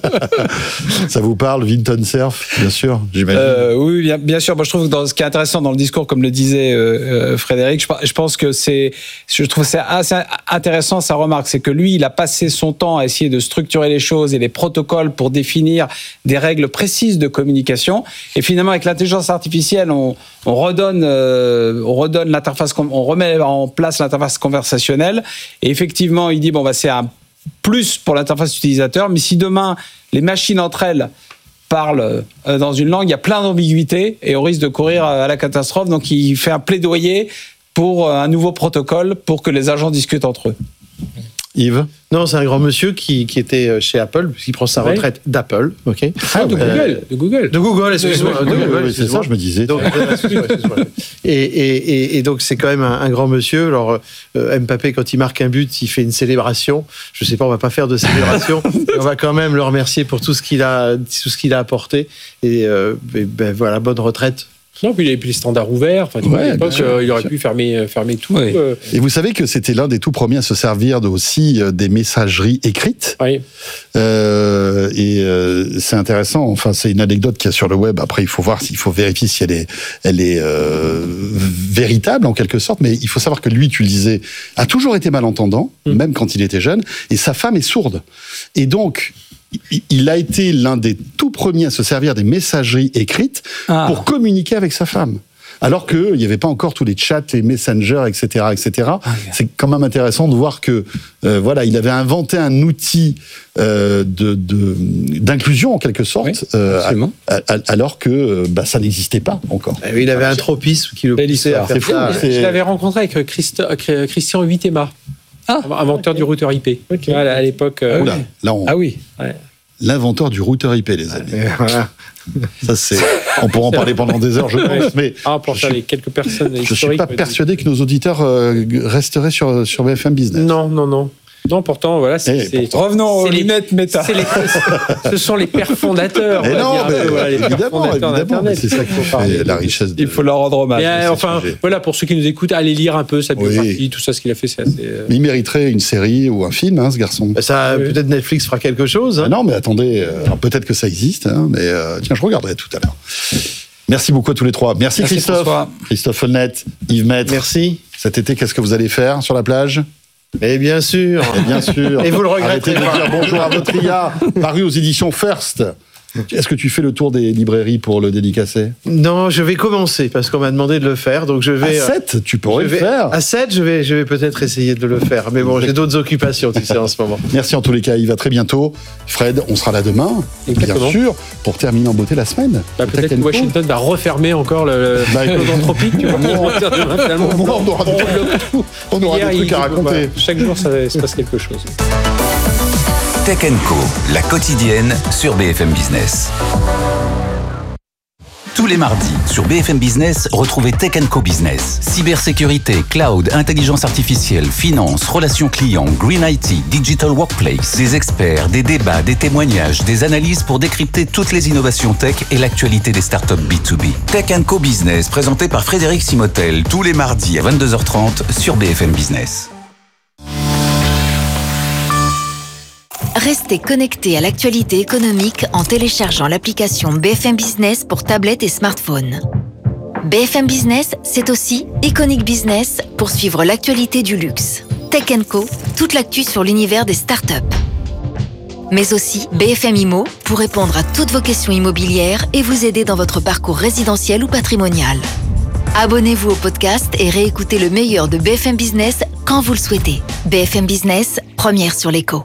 Ça vous parle, Vinton Cerf, bien sûr, j'imagine. Euh, oui, bien, bien sûr. Moi, je trouve que dans, ce qui est intéressant dans le discours, comme le disait euh, Frédéric, je Je pense que c'est, je trouve c'est assez intéressant sa remarque, c'est que lui, il a passé son temps à essayer de structurer les choses et les protocoles pour définir des règles précises de communication. Et finalement, avec l'intelligence artificielle, on, on redonne, euh, on redonne l'interface, on remet en place l'interface conversationnelle. Et effectivement, il dit bon bah c'est un plus pour l'interface utilisateur, mais si demain les machines entre elles parlent dans une langue, il y a plein d'ambiguïtés et on risque de courir à la catastrophe. Donc, il fait un plaidoyer pour un nouveau protocole pour que les agents discutent entre eux. Yves ? Non, c'est un grand monsieur qui, qui était chez Apple, puisqu'il prend sa retraite ouais. d'Apple. Okay. Ah, de Google, euh, de Google. De Google, excuse-moi. Oui, de oui, Google, oui, c'est ça, je me disais. Donc, excuse-moi, excuse-moi. Et, et, et, et donc, c'est quand même un, un grand monsieur. Alors, euh, Mbappé, quand il marque un but, il fait une célébration. Je ne sais pas, on ne va pas faire de célébration. On va quand même le remercier pour tout ce qu'il a, tout ce qu'il a apporté. Et, euh, et ben, voilà, bonne retraite. Non, puis il avait plus les standards ouverts. Enfin, ouais, à l'époque, euh, il aurait pu fermer, fermer tout. Oui. Euh. Et vous savez que c'était l'un des tout premiers à se servir de, aussi euh, des messageries écrites. Oui. Euh, et euh, c'est intéressant. Enfin, c'est une anecdote qu'il y a sur le web. Après, il faut voir s'il faut vérifier si elle est, elle est euh, véritable en quelque sorte. Mais il faut savoir que lui, tu le disais, a toujours été malentendant, mmh. même quand il était jeune. Et sa femme est sourde. Et donc, il a été l'un des tout premiers à se servir des messageries écrites ah. pour communiquer avec sa femme. Alors qu'il n'y avait pas encore tous les chats, les messengers, et cetera, et cetera. Ah, yeah. C'est quand même intéressant de voir que, euh, voilà, il avait inventé un outil euh, de, de, d'inclusion en quelque sorte, oui, euh, à, à, alors que bah, ça n'existait pas encore. Et il avait un tropisme qui le poussait à faire c'est fou, ça. C'est... Je l'avais rencontré avec Christo, Christian Huitema. Ah, inventeur okay. du routeur I P. Okay. À l'époque. Euh... Oula, là on... Ah oui. Ouais. l'inventeur du routeur I P, les amis. Et voilà. Ça, c'est, on pourra en parler pendant des heures, je pense, mais ah, pour faire je, les quelques personnes je suis pas persuadé que nos auditeurs euh, resteraient sur, sur B F M Business. Non, non, non. Non, pourtant, voilà, c'est, c'est, pourtant, revenons aux lunettes méta. C'est les, ce sont les pères fondateurs. Mais non, mais peu, voilà, les évidemment, pères évidemment, mais c'est ça qu'il faut parler. La richesse. De... Il faut leur rendre hommage. Mais, euh, enfin, voilà, pour ceux qui nous écoutent, allez lire un peu sa biographie, oui. tout ça, ce qu'il a fait, c'est assez. Euh... Mais il mériterait une série ou un film, hein, ce garçon. Ça, oui. Peut-être Netflix fera quelque chose. Hein. Ah non, mais attendez, euh, alors peut-être que ça existe, hein, mais euh, tiens, je regarderai tout à l'heure. Merci beaucoup à tous les trois. Merci, Merci Christophe. François. Christophe Holnet, Yves Maître. Merci. Cet été, qu'est-ce que vous allez faire sur la plage ? Mais bien sûr, et bien sûr. Et vous le regrettez. Arrêtez de dire bonjour à votre I A, paru aux éditions First. Est-ce que tu fais le tour des librairies pour le dédicacer ? Non, je vais commencer parce qu'on m'a demandé de le faire, donc je vais. À sept, tu pourrais le faire. À sept, je vais, je vais peut-être essayer de le faire, mais bon, j'ai d'autres occupations, tu sais, en ce moment. Merci en tous les cas, Yves, à très bientôt. Fred, on sera là demain, Exactement. Bien sûr, pour terminer en beauté la semaine. Bah, peut-être que Washington va refermer encore le bah, anthropique. Tu vois, on, on aura, on on aura des trucs à raconter. Bah, chaque jour, ça se passe quelque chose. Tech and Co, la quotidienne sur B F M Business. Tous les mardis, sur B F M Business, retrouvez Tech and Co Business. Cybersécurité, cloud, intelligence artificielle, finance, relations clients, green I T, digital workplace. Des experts, des débats, des témoignages, des analyses pour décrypter toutes les innovations tech et l'actualité des startups B deux B. Tech and Co Business, présenté par Frédéric Simotel, tous les mardis à vingt-deux heures trente sur B F M Business. Restez connectés à l'actualité économique en téléchargeant l'application B F M Business pour tablettes et smartphones. B F M Business, c'est aussi Iconic Business pour suivre l'actualité du luxe. Tech and Co, toute l'actu sur l'univers des startups. Mais aussi B F M Immo pour répondre à toutes vos questions immobilières et vous aider dans votre parcours résidentiel ou patrimonial. Abonnez-vous au podcast et réécoutez le meilleur de B F M Business quand vous le souhaitez. B F M Business, première sur l'écho.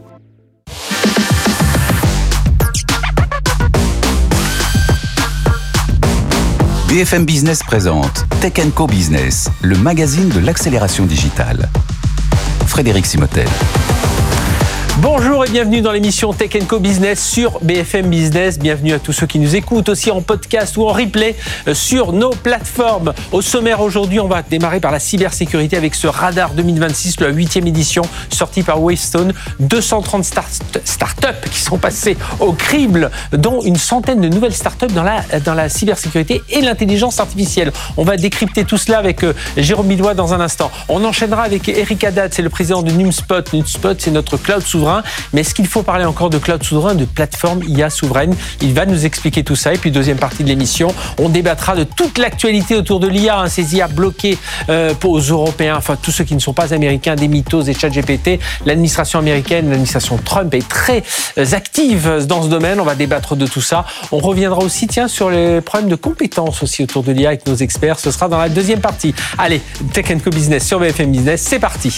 B F M Business présente Tech and Co Business, le magazine de l'accélération digitale. Frédéric Simotel. Bonjour et bienvenue dans l'émission Tech and Co Business sur B F M Business. Bienvenue à tous ceux qui nous écoutent aussi en podcast ou en replay sur nos plateformes. Au sommaire aujourd'hui, on va démarrer par la cybersécurité avec ce radar deux mille vingt-six, la huitième édition sortie par Wavestone. deux cent trente start- startups qui sont passées au crible, dont une centaine de nouvelles startups dans la, dans la cybersécurité et l'intelligence artificielle. On va décrypter tout cela avec euh, Jérôme Billois dans un instant. On enchaînera avec Eric Haddad, c'est le président de Numspot. Numspot, c'est notre cloud souverain. Mais est-ce qu'il faut parler encore de cloud souverain, de plateforme I A souveraine ? Il va nous expliquer tout ça. Et puis, deuxième partie de l'émission, on débattra de toute l'actualité autour de l'I A, hein, ces I A bloquées euh, aux Européens, enfin tous ceux qui ne sont pas américains, des mythos, des ChatGPT. L'administration américaine, l'administration Trump est très euh, active dans ce domaine. On va débattre de tout ça. On reviendra aussi, tiens, sur les problèmes de compétences aussi autour de l'I A avec nos experts. Ce sera dans la deuxième partie. Allez, Tech and Co Business sur B F M Business, c'est parti.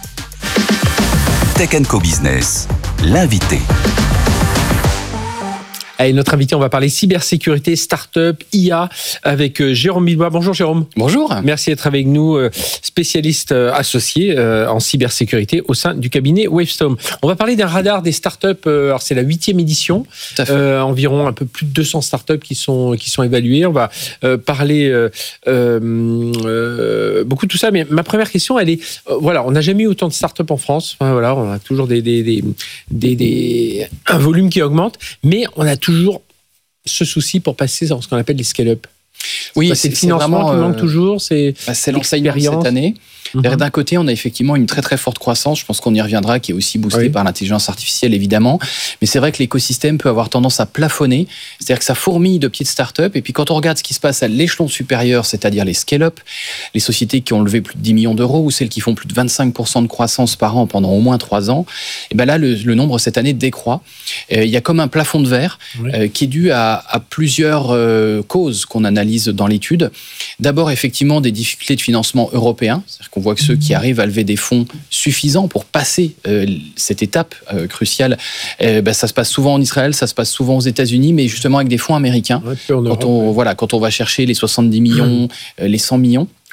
Tech and Co Business, l'invité. Allez, notre invité, on va parler cybersécurité, start-up, I A avec Jérôme Billois. Bonjour Jérôme. Bonjour. Merci d'être avec nous, spécialiste associé en cybersécurité au sein du cabinet Wavestone. On va parler d'un radar des start-up. Alors c'est la huitième édition. Tout à fait. Euh, environ un peu plus de deux cents start-up qui sont qui sont évaluées. On va euh, parler euh, euh, beaucoup de tout ça. Mais ma première question, elle est euh, voilà, on n'a jamais eu autant de start-up en France. Enfin, voilà, on a toujours des des, des des des un volume qui augmente, mais on a toujours toujours ce souci pour passer dans ce qu'on appelle les scale-up. Oui, bah, c'est, c'est le financement qui manque toujours, c'est, bah, c'est l'expérience cette année. Mm-hmm. D'un côté, on a effectivement une très très forte croissance, je pense qu'on y reviendra, qui est aussi boostée oui. par l'intelligence artificielle évidemment, mais c'est vrai que l'écosystème peut avoir tendance à plafonner, c'est-à-dire que ça fourmille de petites startups, et puis quand on regarde ce qui se passe à l'échelon supérieur, c'est-à-dire les scale-up, les sociétés qui ont levé plus de dix millions d'euros, ou celles qui font plus de vingt-cinq pour cent de croissance par an pendant au moins trois ans, et ben là le, le nombre cette année décroît. Euh, il y a comme un plafond de verre oui. euh, qui est dû à, à plusieurs euh, causes qu'on analyse dans l'étude. D'abord effectivement des difficultés de financement européen, c'est-à-dire qu'on voit que ceux qui arrivent à lever des fonds suffisants pour passer euh, cette étape euh, cruciale, euh, bah, ça se passe souvent en Israël, ça se passe souvent aux États-Unis, mais justement avec des fonds américains. Ouais, quand on voilà, quand on va chercher les soixante-dix millions, mmh. euh, les cent millions.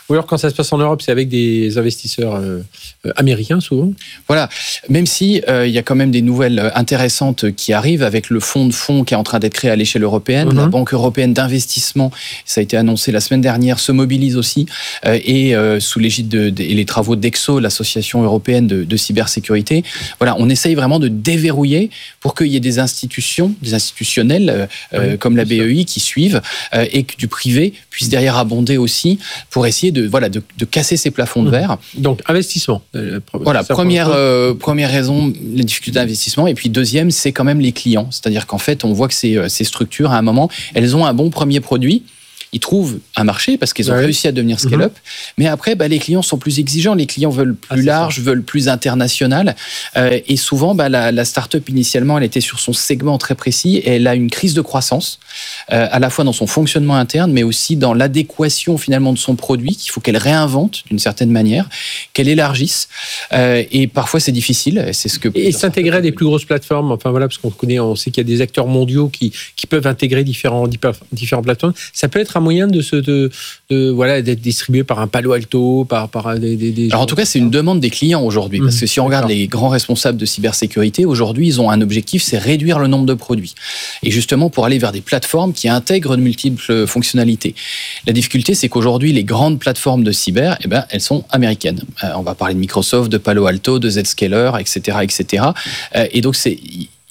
Ou alors quand ça se passe en Europe, c'est avec des investisseurs euh, américains souvent. Voilà, même si euh, il y a quand même des nouvelles intéressantes qui arrivent avec le fonds de fonds qui est en train d'être créé à l'échelle européenne. Mm-hmm. La Banque européenne d'investissement, ça a été annoncé la semaine dernière, se mobilise aussi euh, et euh, sous l'égide de, de et les travaux d'Exo, l'association européenne de, de cybersécurité. Voilà, on essaye vraiment de déverrouiller pour qu'il y ait des institutions, des institutionnels euh, oui, comme la B E I qui suivent euh, et que du privé puisse derrière abonder aussi pour essayer de voilà de, de casser ces plafonds de verre. Donc investissement. Euh, voilà, première euh, première raison, les difficultés d'investissement, et puis deuxième, c'est quand même les clients. C'est-à-dire qu'en fait, on voit que ces ces structures à un moment, elles ont un bon premier produit. Ils trouvent un marché parce qu'ils ont ouais. réussi à devenir scale-up. Mm-hmm. Mais après, bah, les clients sont plus exigeants. Les clients veulent plus ah, large, ça. veulent plus international. Euh, et souvent, bah, la, la start-up, initialement, elle était sur son segment très précis et elle a une crise de croissance, euh, à la fois dans son fonctionnement interne, mais aussi dans l'adéquation, finalement, de son produit, qu'il faut qu'elle réinvente d'une certaine manière, qu'elle élargisse. Euh, et parfois, c'est difficile. C'est ce que et s'intégrer à des plus grosses plateformes. Enfin, voilà, parce qu'on connaît, on sait qu'il y a des acteurs mondiaux qui, qui peuvent intégrer différents, différentes plateformes. Ça peut être un moyen de se de, de voilà d'être distribué par un Palo Alto, par par des, des, des alors en tout cas c'est une demande des clients aujourd'hui, parce que si on regarde les grands responsables de cybersécurité aujourd'hui, ils ont un objectif, c'est réduire le nombre de produits et justement pour aller vers des plateformes qui intègrent de multiples fonctionnalités. La difficulté, c'est qu'aujourd'hui les grandes plateformes de cyber, eh ben elles sont américaines. Euh, on va parler de Microsoft, de Palo Alto, de Zscaler, et cetera, et cetera. Euh, et donc c'est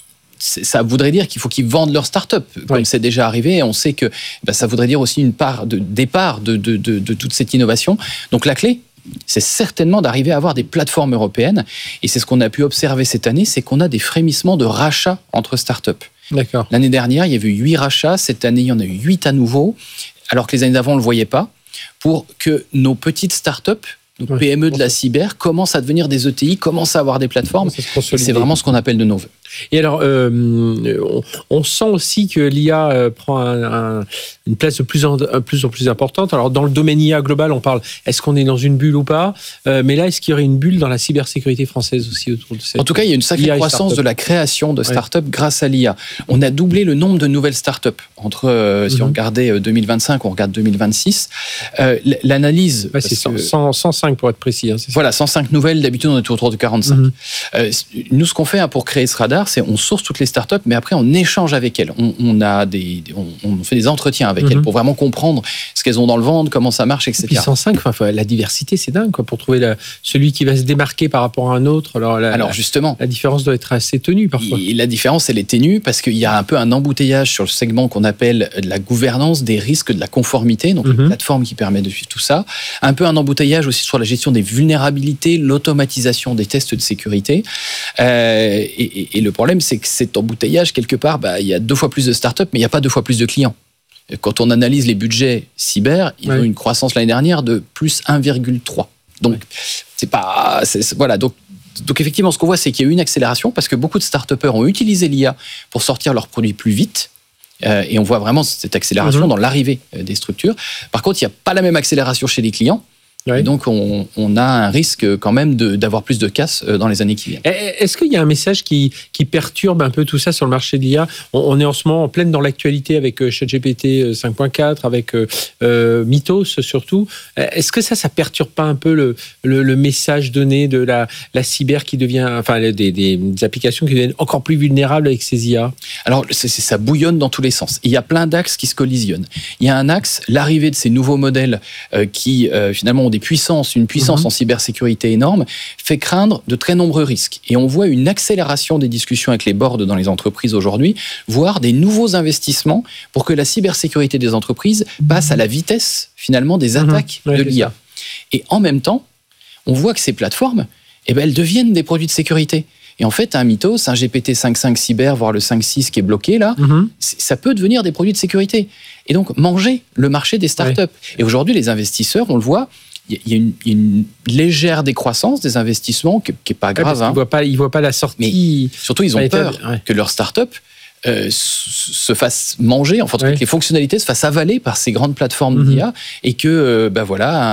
ça voudrait dire qu'il faut qu'ils vendent leur start-up, comme oui. c'est déjà arrivé. Et on sait que ben, ça voudrait dire aussi une part de départ de, de, de, de toute cette innovation. Donc la clé, c'est certainement d'arriver à avoir des plateformes européennes. Et c'est ce qu'on a pu observer cette année, c'est qu'on a des frémissements de rachats entre start-up. D'accord. L'année dernière, il y avait eu huit rachats. Cette année, il y en a eu huit à nouveau. Alors que les années d'avant, on ne le voyait pas. Pour que nos petites start-up, nos ouais, P M E de la cyber, commencent à devenir des E T I, commencent à avoir des plateformes. C'est vraiment ce qu'on appelle de nos vœux. Et alors, euh, on, on sent aussi que l'I A euh, prend un, un, une place de plus en, plus en plus importante. Alors, dans le domaine I A global, on parle, est-ce qu'on est dans une bulle ou pas ? euh, Mais là, est-ce qu'il y aurait une bulle dans la cybersécurité française aussi autour de cette... En tout cas, il y a une sacrée croissance de la création de start-up ouais. grâce à l'I A. On a doublé le nombre de nouvelles start-up. Entre, euh, mm-hmm. si on regardait deux mille vingt-cinq, on regarde deux mille vingt-six. Euh, l'analyse... Ouais, c'est cent, cent cinq pour être précis. Hein, c'est voilà, cent cinq nouvelles. D'habitude, on est autour de quarante-cinq. Mm-hmm. Euh, nous, ce qu'on fait hein, pour créer ce radar, c'est on source toutes les startups, mais après on échange avec elles. On, on a des, on, on fait des entretiens avec mm-hmm. elles pour vraiment comprendre ce qu'elles ont dans le ventre, comment ça marche, et cetera. Et puis cent cinq, enfin, la diversité, c'est dingue, quoi, pour trouver la, celui qui va se démarquer par rapport à un autre. Alors, la, Alors justement, la, la différence doit être assez ténue parfois. Et la différence, elle est ténue parce qu'il y a un peu un embouteillage sur le segment qu'on appelle la gouvernance des risques de la conformité, donc mm-hmm. une plateforme qui permet de suivre tout ça. Un peu un embouteillage aussi sur la gestion des vulnérabilités, l'automatisation des tests de sécurité. Euh, et, et, et le problème, c'est que cet embouteillage, quelque part, bah, il y a deux fois plus de startups, mais il n'y a pas deux fois plus de clients. Quand on analyse les budgets cyber, ils ouais. ont une croissance l'année dernière de plus un virgule trois. Donc, ouais. c'est pas... C'est, c'est, voilà, donc, donc effectivement, ce qu'on voit, c'est qu'il y a eu une accélération parce que beaucoup de start-upers ont utilisé l'I A pour sortir leurs produits plus vite. Euh, et on voit vraiment cette accélération mmh. dans l'arrivée des structures. Par contre, il n'y a pas la même accélération chez les clients. Oui. Et donc, on, on a un risque quand même de, d'avoir plus de casse dans les années qui viennent. Est-ce qu'il y a un message qui, qui perturbe un peu tout ça sur le marché de l'I A ? on, on est en ce moment en pleine dans l'actualité avec ChatGPT cinq point quatre, avec euh, Mythos surtout. Est-ce que ça, ça perturbe pas un peu le, le, le message donné de la, la cyber qui devient, enfin, des, des, des applications qui deviennent encore plus vulnérables avec ces I A ? Alors, c'est, c'est, ça bouillonne dans tous les sens. Il y a plein d'axes qui se collisionnent. Il y a un axe, l'arrivée de ces nouveaux modèles euh, qui, euh, finalement, ont des puissances, une puissance mmh. en cybersécurité énorme, fait craindre de très nombreux risques. Et on voit une accélération des discussions avec les boards dans les entreprises aujourd'hui, voire des nouveaux investissements pour que la cybersécurité des entreprises passe à la vitesse, finalement, des attaques mmh. ouais, de l'I A. Ça. Et en même temps, on voit que ces plateformes, eh ben, elles deviennent des produits de sécurité. Et en fait, un Mythos, un G P T cinq point cinq cyber, voire le cinq point six qui est bloqué là, mmh. ça peut devenir des produits de sécurité. Et donc, manger le marché des startups. Ouais. Et aujourd'hui, les investisseurs, on le voit, il y a une, une légère décroissance des investissements qui n'est pas grave. Ouais, hein. Ils ne voient pas, ils voient pas la sortie. Mais surtout, ils ont peur ouais. que leur start-up euh, se fasse manger, enfin, ouais. que les fonctionnalités se fassent avaler par ces grandes plateformes mm-hmm. d'I A et que, euh, ben voilà, un,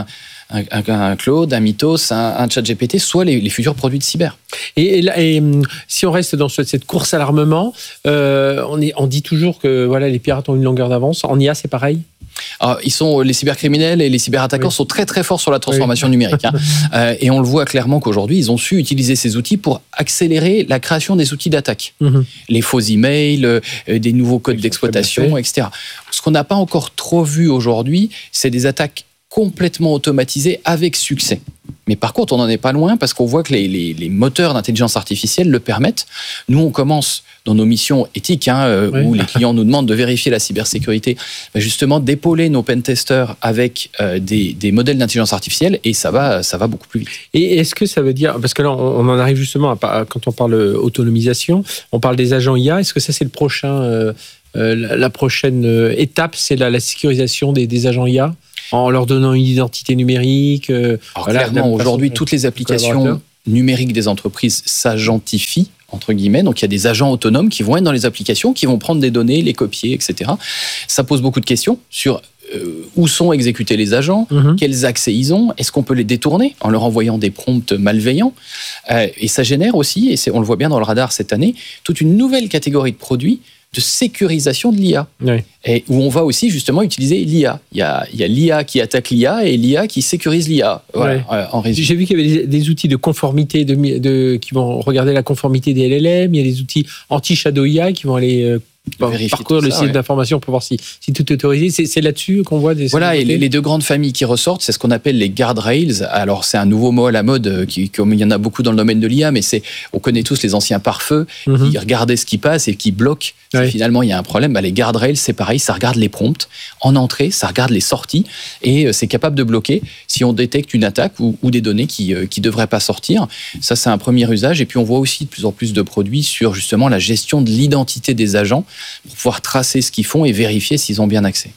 un, un, un Claude, un Mythos, un, un ChatGPT, soit les, les futurs produits de cyber. Et, et, et si on reste dans cette course à l'armement, euh, on, est, on dit toujours que voilà, les pirates ont une longueur d'avance. En I A, c'est pareil ? Alors, ils sont, les cybercriminels et les cyberattaquants oui. sont très très forts sur la transformation oui. numérique. Hein. euh, et on le voit clairement qu'aujourd'hui, ils ont su utiliser ces outils pour accélérer la création des outils d'attaque. Mm-hmm. Les faux emails, euh, des nouveaux codes d'exploitation, et cetera. Ce qu'on n'a pas encore trop vu aujourd'hui, c'est des attaques complètement automatisées avec succès. Mais par contre, on n'en est pas loin parce qu'on voit que les, les, les moteurs d'intelligence artificielle le permettent. Nous, on commence dans nos missions éthiques, hein, euh, oui. où les clients nous demandent de vérifier la cybersécurité, ben justement d'épauler nos pentesters avec euh, des, des modèles d'intelligence artificielle, et ça va, ça va beaucoup plus vite. Et est-ce que ça veut dire, parce que là, on en arrive justement à, quand on parle autonomisation, on parle des agents I A. Est-ce que ça c'est le prochain, euh, euh, la prochaine étape, c'est la, la sécurisation des, des agents I A? En leur donnant une identité numérique. Euh, Alors voilà, clairement, aujourd'hui, toutes les applications numériques des entreprises s'agentifient, entre guillemets. Donc, il y a des agents autonomes qui vont être dans les applications, qui vont prendre des données, les copier, et cetera. Ça pose beaucoup de questions sur euh, où sont exécutés les agents, mm-hmm. quels accès ils ont, est-ce qu'on peut les détourner en leur envoyant des prompts malveillants. Euh, et ça génère aussi, et c'est, on le voit bien dans le radar cette année, toute une nouvelle catégorie de produits de sécurisation de l'I A. Oui. Et où on va aussi justement utiliser l'I A. Il y a, il y a l'I A qui attaque l'I A et l'I A qui sécurise l'I A. Voilà, oui. euh, en résumé. J'ai vu qu'il y avait des, des outils de conformité de, de, qui vont regarder la conformité des L L M. Il y a des outils anti-shadow I A qui vont aller euh, parcourir le ça, site ouais. d'information pour voir si, si tout est autorisé. C'est, c'est là-dessus qu'on voit des... Voilà, et les, les deux grandes familles qui ressortent, c'est ce qu'on appelle les guardrails. Alors, c'est un nouveau mot à la mode, qui, comme il y en a beaucoup dans le domaine de l'I A, mais c'est, on connaît tous les anciens pare-feux mm-hmm. qui regardaient ce qui passe et qui bloquent. Oui. Si finalement, il y a un problème, bah, les guardrails, c'est pareil, ça regarde les prompts en entrée, ça regarde les sorties, et c'est capable de bloquer si on détecte une attaque ou, ou des données qui ne euh, devraient pas sortir. Ça, c'est un premier usage. Et puis, on voit aussi de plus en plus de produits sur justement la gestion de l'identité des agents pour pouvoir tracer ce qu'ils font et vérifier s'ils ont bien accès.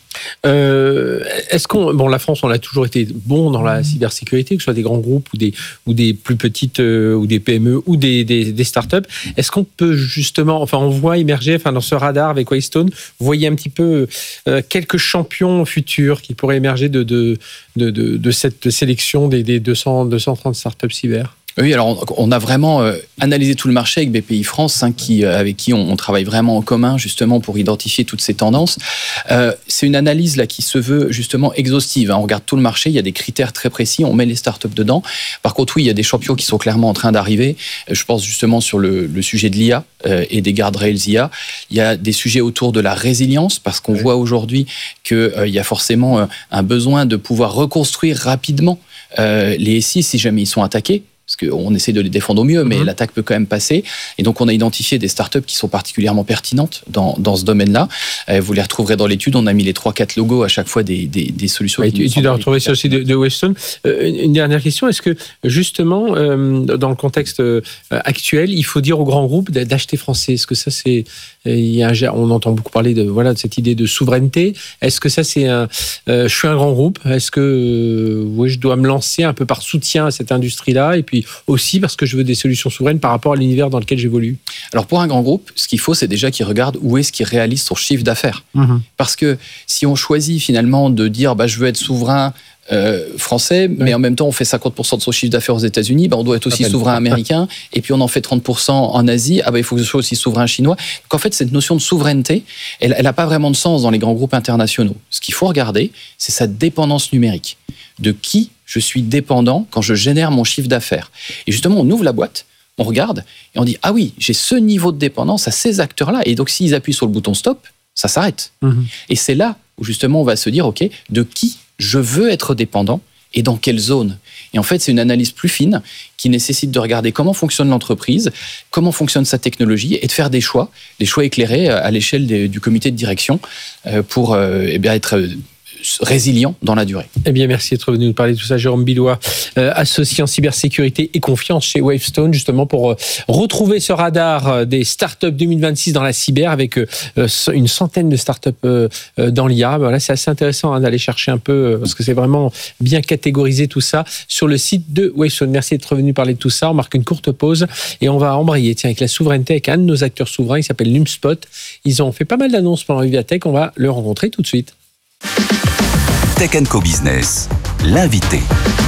Euh, est-ce qu'on, bon, la France, on a toujours été bon dans la cybersécurité, que ce soit des grands groupes ou des, ou des plus petites, euh, ou des P M E ou des, des, des startups. Est-ce qu'on peut justement, enfin, on voit émerger, enfin, dans ce radar avec Wavestone, vous voyez un petit peu euh, quelques champions futurs qui pourraient émerger de, de, de, de, de cette sélection des, des deux cents, deux cent trente startups cyber? Oui, alors on a vraiment euh, analysé tout le marché avec B P I France, hein, qui, euh, avec qui on, on travaille vraiment en commun justement pour identifier toutes ces tendances. Euh, c'est une analyse là qui se veut justement exhaustive. Hein. On regarde tout le marché, il y a des critères très précis, on met les startups dedans. Par contre, oui, il y a des champions qui sont clairement en train d'arriver. Je pense justement sur le, le sujet de l'I A euh, et des guardrails I A. Il y a des sujets autour de la résilience, parce qu'on oui. voit aujourd'hui qu'il euh, y a forcément euh, un besoin de pouvoir reconstruire rapidement euh, les S I si jamais ils sont attaqués. Parce qu'on essaie de les défendre au mieux, mais mmh. l'attaque peut quand même passer. Et donc, on a identifié des startups qui sont particulièrement pertinentes dans, dans ce domaine-là. Euh, vous les retrouverez dans l'étude. On a mis les trois quatre logos à chaque fois des, des, des solutions. Ouais, tu tu dois retrouver ça aussi de, de Wavestone. Euh, une dernière question. Est-ce que, justement, euh, dans le contexte euh, actuel, il faut dire aux grands groupes d'acheter français? Est-ce que ça, c'est... Il y a un, on entend beaucoup parler de, voilà, de cette idée de souveraineté. Est-ce que ça, c'est un... Euh, je suis un grand groupe. Est-ce que euh, ouais, je dois me lancer un peu par soutien à cette industrie-là? Et puis, aussi parce que je veux des solutions souveraines par rapport à l'univers dans lequel j'évolue. Alors pour un grand groupe, ce qu'il faut, c'est déjà qu'il regarde où est-ce qu'il réalise son chiffre d'affaires. Mmh. Parce que si on choisit finalement de dire bah, je veux être souverain euh, français, oui. mais en même temps on fait cinquante pour cent de son chiffre d'affaires aux États-Unis, bah, on doit être aussi souverain américain, et puis on en fait trente pour cent en Asie, ah bah, il faut que je sois aussi souverain chinois. Donc en fait, cette notion de souveraineté, elle n'a pas vraiment de sens dans les grands groupes internationaux. Ce qu'il faut regarder, c'est sa dépendance numérique. De qui je suis dépendant quand je génère mon chiffre d'affaires. Et justement, on ouvre la boîte, on regarde, et on dit, ah oui, j'ai ce niveau de dépendance à ces acteurs-là. Et donc, s'ils appuient sur le bouton stop, ça s'arrête. Mmh. Et c'est là où justement, on va se dire, OK, de qui je veux être dépendant et dans quelle zone. Et en fait, c'est une analyse plus fine qui nécessite de regarder comment fonctionne l'entreprise, comment fonctionne sa technologie, et de faire des choix, des choix éclairés à l'échelle des, du comité de direction pour euh, eh bien, être résilient dans la durée. Eh bien, merci d'être venu nous parler de tout ça. Jérôme Billois, euh, associé en cybersécurité et confiance chez Wavestone, justement pour euh, retrouver ce radar euh, des startups deux mille vingt-six dans la cyber avec euh, une centaine de startups euh, euh, dans l'I A. Voilà, c'est assez intéressant hein, d'aller chercher un peu, euh, parce que c'est vraiment bien catégorisé tout ça sur le site de Wavestone. Merci d'être venu parler de tout ça. On marque une courte pause et on va embrayer tiens, avec la souveraineté, avec un de nos acteurs souverains, il s'appelle Numspot. Ils ont fait pas mal d'annonces pendant Vivatech. On va le rencontrer tout de suite. Tech and Co Business, l'invité.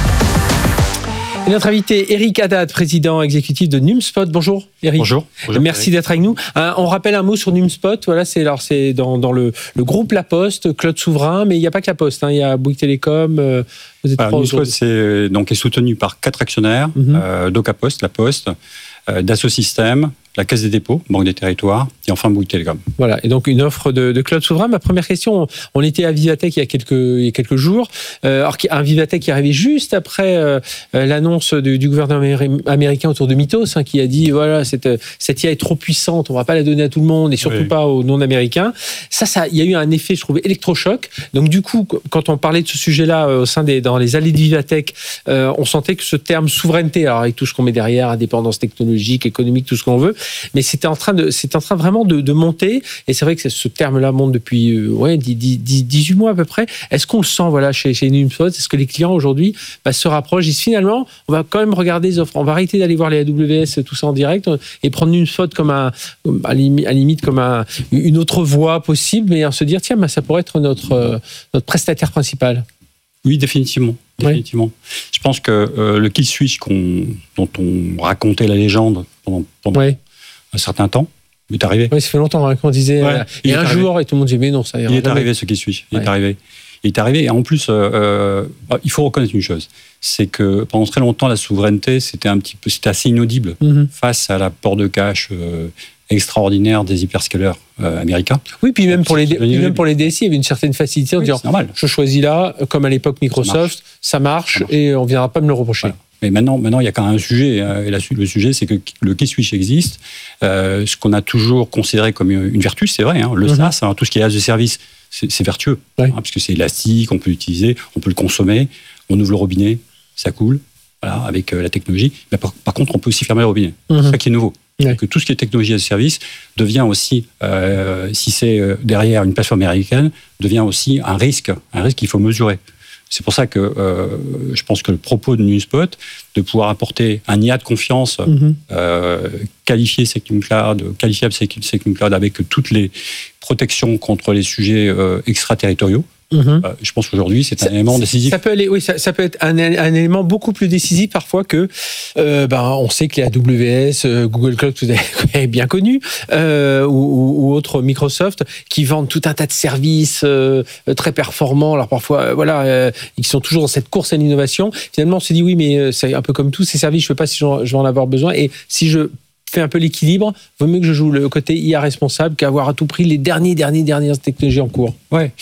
Et notre invité, Eric Haddad, président exécutif de NumSpot. Bonjour, Eric. Bonjour. Bonjour Merci Eric. d'être avec nous. Euh, on rappelle un mot sur NumSpot. Voilà, c'est alors c'est dans, dans le, le groupe La Poste, Cloud Souverain, mais il n'y a pas que La Poste. Hein, il y a Bouygues Télécom. Euh, vous êtes Alors, NumSpot, c'est donc est soutenu par quatre actionnaires mm-hmm. euh, Doca Post, La Poste, euh, Dassault Systèmes, la Caisse des dépôts, Banque des territoires, et enfin Bouygues Télécom. Voilà, et donc une offre de, de cloud souverain. Ma première question, on était à Vivatech il y a quelques, il y a quelques jours, euh, alors un Vivatech qui est arrivé juste après euh, l'annonce du, du gouvernement américain autour de Mythos, hein, qui a dit, voilà, cette, cette I A est trop puissante, on ne va pas la donner à tout le monde, et surtout oui. pas aux non-américains. Ça, ça, il y a eu un effet, je trouve, électrochoc. Donc du coup, quand on parlait de ce sujet-là euh, au sein des, dans les allées de Vivatech, euh, on sentait que ce terme souveraineté, alors avec tout ce qu'on met derrière, indépendance technologique, économique, tout ce qu'on veut, mais c'était en train de, c'est en train vraiment de, de monter. Et c'est vrai que ce terme-là monte depuis euh, ouais, dix-huit mois à peu près. Est-ce qu'on le sent voilà, chez, chez NumSpot ? Est-ce que les clients aujourd'hui bah, se rapprochent ? Ils disent finalement, on va quand même regarder les offres. On va arrêter d'aller voir les A W S, tout ça en direct, et prendre NumSpot comme un, à la limite comme un, une autre voie possible, mais en se dire, tiens, bah, ça pourrait être notre, euh, notre prestataire principal. Oui, définitivement. définitivement. Oui. Je pense que euh, le kill switch qu'on, dont on racontait la légende pendant, pendant oui. un certain temps, il est arrivé. Oui, ça fait longtemps hein, qu'on disait, ouais, euh, et un arrivé. jour, et tout le monde disait, mais non, ça ira. Il est arrivé, ce kill switch. Il ouais. est arrivé. Il est arrivé, et en plus, euh, euh, il faut reconnaître une chose, c'est que pendant très longtemps, la souveraineté, c'était un petit peu, c'était assez inaudible mm-hmm. face à l'apport de cash euh, extraordinaire des hyperscalers euh, américains. Oui, puis même pour, les, puis même pour les D S I, il y avait une certaine facilité en oui, disant, je choisis là, comme à l'époque Microsoft, ça marche, ça marche, ça marche. Et on ne viendra pas me le reprocher. Voilà. Mais maintenant, maintenant, il y a quand même un sujet. Et le sujet, c'est que le key switch existe. Euh, ce qu'on a toujours considéré comme une vertu, c'est vrai. Hein, le mm-hmm. SaaS, hein, tout ce qui est as de service, c'est, c'est vertueux. Oui. Hein, parce que c'est élastique, on peut l'utiliser, on peut le consommer. On ouvre le robinet, ça coule. Voilà, avec euh, la technologie. Mais par, par contre, on peut aussi fermer le robinet. Mm-hmm. C'est ça qui est nouveau. Oui. Que tout ce qui est technologie as de service devient aussi, euh, si c'est euh, derrière une plateforme américaine, devient aussi un risque, un risque qu'il faut mesurer. C'est pour ça que euh, je pense que le propos de NumSpot, de pouvoir apporter un I A de confiance, mm-hmm. euh, qualifié SecNumCloud, qualifiable SecNumCloud avec toutes les protections contre les sujets euh, extraterritoriaux, Mmh. Euh, je pense qu'aujourd'hui, c'est un ça, élément décisif. Ça peut aller, oui, ça, ça peut être un, un élément beaucoup plus décisif parfois que, euh, ben, on sait que les A W S, euh, Google Cloud, vous avez bien connu, euh, ou, ou autres Microsoft, qui vendent tout un tas de services euh, très performants. Alors parfois, euh, voilà, euh, ils sont toujours dans cette course à l'innovation. Finalement, on se dit oui, mais c'est un peu comme tous ces services. Je ne sais pas si je vais en avoir besoin, et si je fait un peu l'équilibre, vaut mieux que je joue le côté I A responsable qu'avoir à tout prix les derniers, derniers, dernières technologies en cours. Ouais.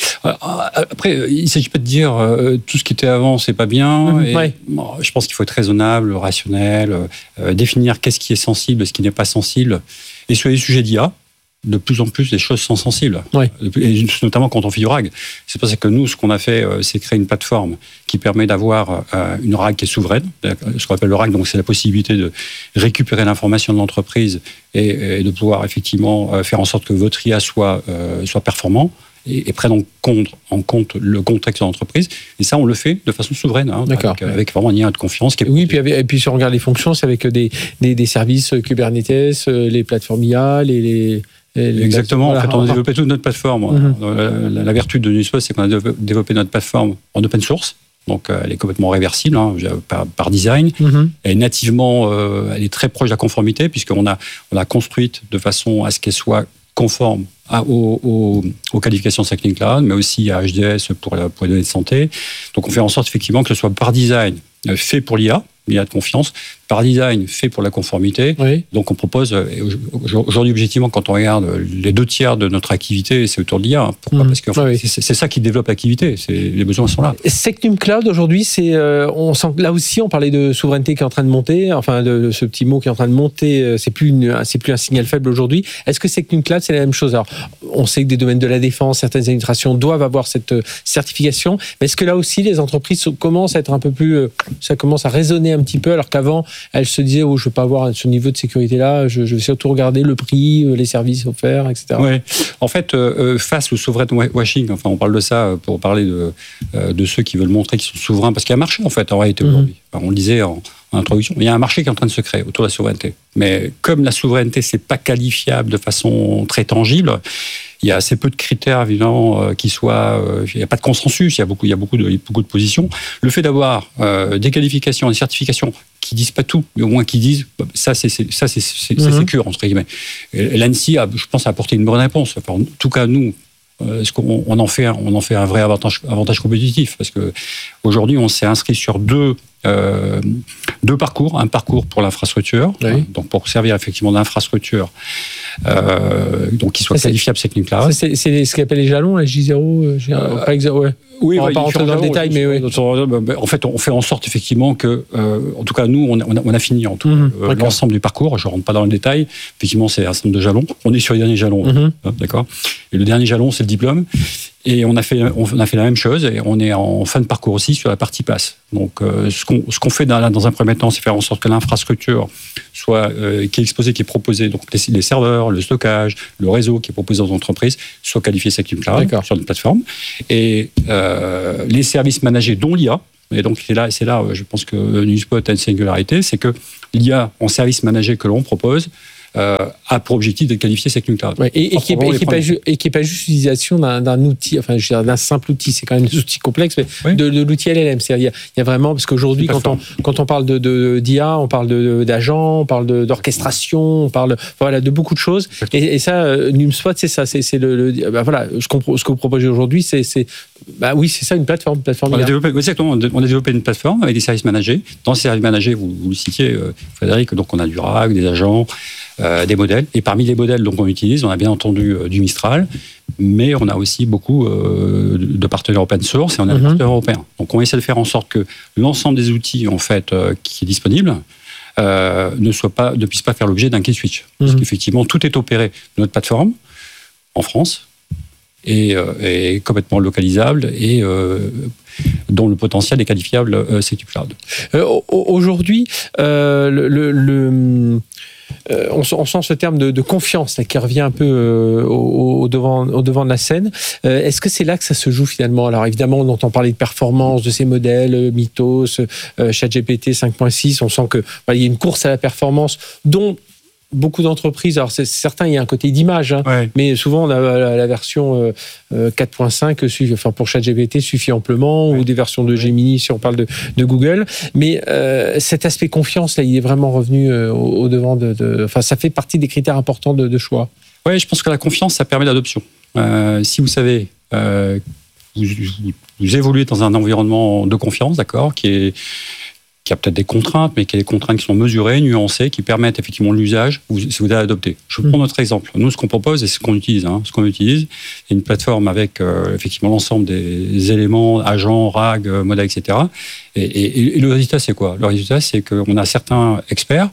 Après, il ne s'agit pas de dire euh, tout ce qui était avant, c'est pas bien. Mmh, et, ouais. bon, je pense qu'il faut être raisonnable, rationnel, euh, définir qu'est-ce qui est sensible, ce qui n'est pas sensible. Et sur les sujets d'I A, de plus en plus, les choses sont sensibles. Ouais. Et notamment quand on fait du R A G. C'est pour ça que nous, ce qu'on a fait, c'est créer une plateforme qui permet d'avoir une R A G qui est souveraine. Ce qu'on appelle le R A G, donc c'est la possibilité de récupérer l'information de l'entreprise et, et de pouvoir effectivement faire en sorte que votre I A soit, euh, soit performant et, et prenne en compte, en compte le contexte de l'entreprise. Et ça, on le fait de façon souveraine, hein, avec, ouais. avec vraiment un lien de confiance. Qui est oui, puis, avec, et puis si on regarde les fonctions, c'est avec des, des, des services Kubernetes, les plateformes I A, les... les... Exactement. Voilà. En fait, on a développé toute notre plateforme. Mm-hmm. La, la, la vertu de NumSpot, c'est qu'on a développé notre plateforme en open source. Donc, elle est complètement réversible hein, par, par design. Mm-hmm. Elle est nativement, euh, elle est très proche de la conformité puisqu'on a, on l'a construite de façon à ce qu'elle soit conforme à, aux, aux, aux qualifications SecNumCloud, mais aussi à H D S pour, la, pour les données de santé. Donc, on fait en sorte effectivement que ce soit par design fait pour l'I A, l'I A de confiance, par design fait pour la conformité. Oui. Donc on propose, aujourd'hui objectivement, quand on regarde les deux tiers de notre activité, c'est autour de l'I A. Pourquoi ? Mmh. Parce que oui. c'est, c'est ça qui développe l'activité, c'est, les besoins sont là. SecNumCloud aujourd'hui, c'est, euh, on sent, là aussi on parlait de souveraineté qui est en train de monter, enfin de, de ce petit mot qui est en train de monter, c'est plus, une, c'est plus un signal faible aujourd'hui. Est-ce que SecNumCloud c'est la même chose ? Alors on sait que des domaines de la défense, certaines administrations doivent avoir cette certification, mais est-ce que là aussi les entreprises commencent à être un peu plus, ça commence à résonner un petit peu alors qu'avant elle se disait oh, je ne veux pas avoir ce niveau de sécurité-là, je, je vais surtout regarder le prix, les services offerts, et cetera. Oui, en fait, euh, face au sovereign washing, enfin, on parle de ça pour parler de, euh, de ceux qui veulent montrer qu'ils sont souverains, parce qu'il y a un marché, en fait, en réalité, aujourd'hui. Mm-hmm. Enfin, on le disait en, en introduction, il y a un marché qui est en train de se créer autour de la souveraineté. Mais comme la souveraineté, ce n'est pas qualifiable de façon très tangible, il y a assez peu de critères évidemment euh, qui soient. Euh, il n'y a pas de consensus. Il y a beaucoup, il y a beaucoup de, beaucoup de positions. Le fait d'avoir euh, des qualifications, des certifications qui disent pas tout, mais au moins qui disent ça, c'est, c'est ça, c'est, c'est, mm-hmm. c'est sécure entre guillemets. Et l'ANSSI a, je pense, a apporté une bonne réponse. Enfin, en tout cas, nous. Euh, ce qu'on, on en fait, un, on en fait un vrai avantage, avantage compétitif parce que aujourd'hui, on s'est inscrit sur deux. Euh, deux parcours, un parcours pour l'infrastructure, oui. hein, donc pour servir effectivement d'infrastructure, euh, donc qui soit ça, qualifiable Second Cloud. C'est, c'est ce qu'on appelle les jalons, la J zéro, euh, euh, pas exa- ouais. Oui, on va ouais, pas rentrer dans le détail, mais oui. En fait, on fait en sorte effectivement que, euh, en tout cas, nous, on a, on a fini en tout mmh, euh, l'ensemble du parcours. Je rentre pas dans le détail. Effectivement, c'est un certain nombre de jalons. On est sur les derniers jalons, mmh. hein, d'accord. Et le dernier jalon, c'est le diplôme. Et on a fait, on a fait la même chose. Et on est en fin de parcours aussi sur la partie pass. Donc, euh, ce qu'on, ce qu'on fait dans, dans un premier temps, c'est faire en sorte que l'infrastructure soit euh, qui est exposée, qui est proposée, donc les, les serveurs, le stockage, le réseau qui est proposé aux entreprises, soit qualifié Second Cloud D'accord. sur une plateforme. Et euh, les services managés, dont l'I A. Et donc c'est là, c'est là, je pense que NewSpot a une singularité, c'est que l'I A en service managé que l'on propose. Euh, a pour objectif de qualifier Second Cloud. Ouais, et, et qui n'est pas, pas juste l'utilisation d'un, d'un outil, enfin je veux dire, d'un simple outil, c'est quand même des outils complexes, mais oui. de, de l'outil L L M. C'est-à-dire, il y a, y a vraiment, parce qu'aujourd'hui, quand on, quand on parle de, de, d'I A, on parle de, d'agents, on parle de, d'orchestration, on parle voilà, de beaucoup de choses. Et, et ça, NewSpot, c'est ça. C'est, c'est le, le, bah voilà, ce, qu'on, ce que vous proposez aujourd'hui, c'est, c'est, bah oui, c'est ça, une plateforme. Une plateforme on, a développé, exactement, on a développé une plateforme avec des services managés. Dans ces services managés, vous, vous le citiez, euh, Frédéric, donc on a du R A G, des agents, Euh, des modèles. Et parmi les modèles donc, qu'on utilise, on a bien entendu euh, du Mistral, mais on a aussi beaucoup euh, de partenaires open source et on a mm-hmm. des partenaires européens. Donc on essaie de faire en sorte que l'ensemble des outils en fait, euh, qui est disponible euh, ne, soit pas, ne puisse pas faire l'objet d'un kill switch. Mm-hmm. Parce qu'effectivement, tout est opéré de notre plateforme en France et, euh, et complètement localisable et euh, dont le potentiel est qualifiable euh, Second Cloud. Euh, aujourd'hui, euh, le... le, le... Euh, on, on sent ce terme de, de confiance là, qui revient un peu euh, au, au, devant, au devant de la scène. Euh, est-ce que c'est là que ça se joue finalement ? Alors évidemment, on entend parler de performance de ces modèles, euh, Mythos, euh, ChatGPT cinq point six. On sent que voilà, il y a une course à la performance dont beaucoup d'entreprises, alors c'est certain, il y a un côté d'image, hein, ouais. mais souvent on a la, la version euh, quatre point cinq, suffit, enfin pour ChatGPT suffit amplement, ouais. ou des versions de Gemini si on parle de, de Google. Mais euh, cet aspect confiance, là, il est vraiment revenu euh, au, au devant de, de. Enfin, ça fait partie des critères importants de, de choix. Oui, je pense que la confiance, ça permet l'adoption. Euh, si vous savez, euh, vous, vous, vous évoluez dans un environnement de confiance, d'accord, qui est qui a peut-être des contraintes, mais qui a des contraintes qui sont mesurées, nuancées, qui permettent effectivement l'usage, si vous allez adopter. Je prends notre exemple. Nous, ce qu'on propose et ce qu'on utilise, hein, ce qu'on utilise, c'est une plateforme avec euh, effectivement l'ensemble des éléments, agents, R A G, modèles, et cetera. Et, et, et le résultat, c'est quoi ? Le résultat, c'est qu'on a certains experts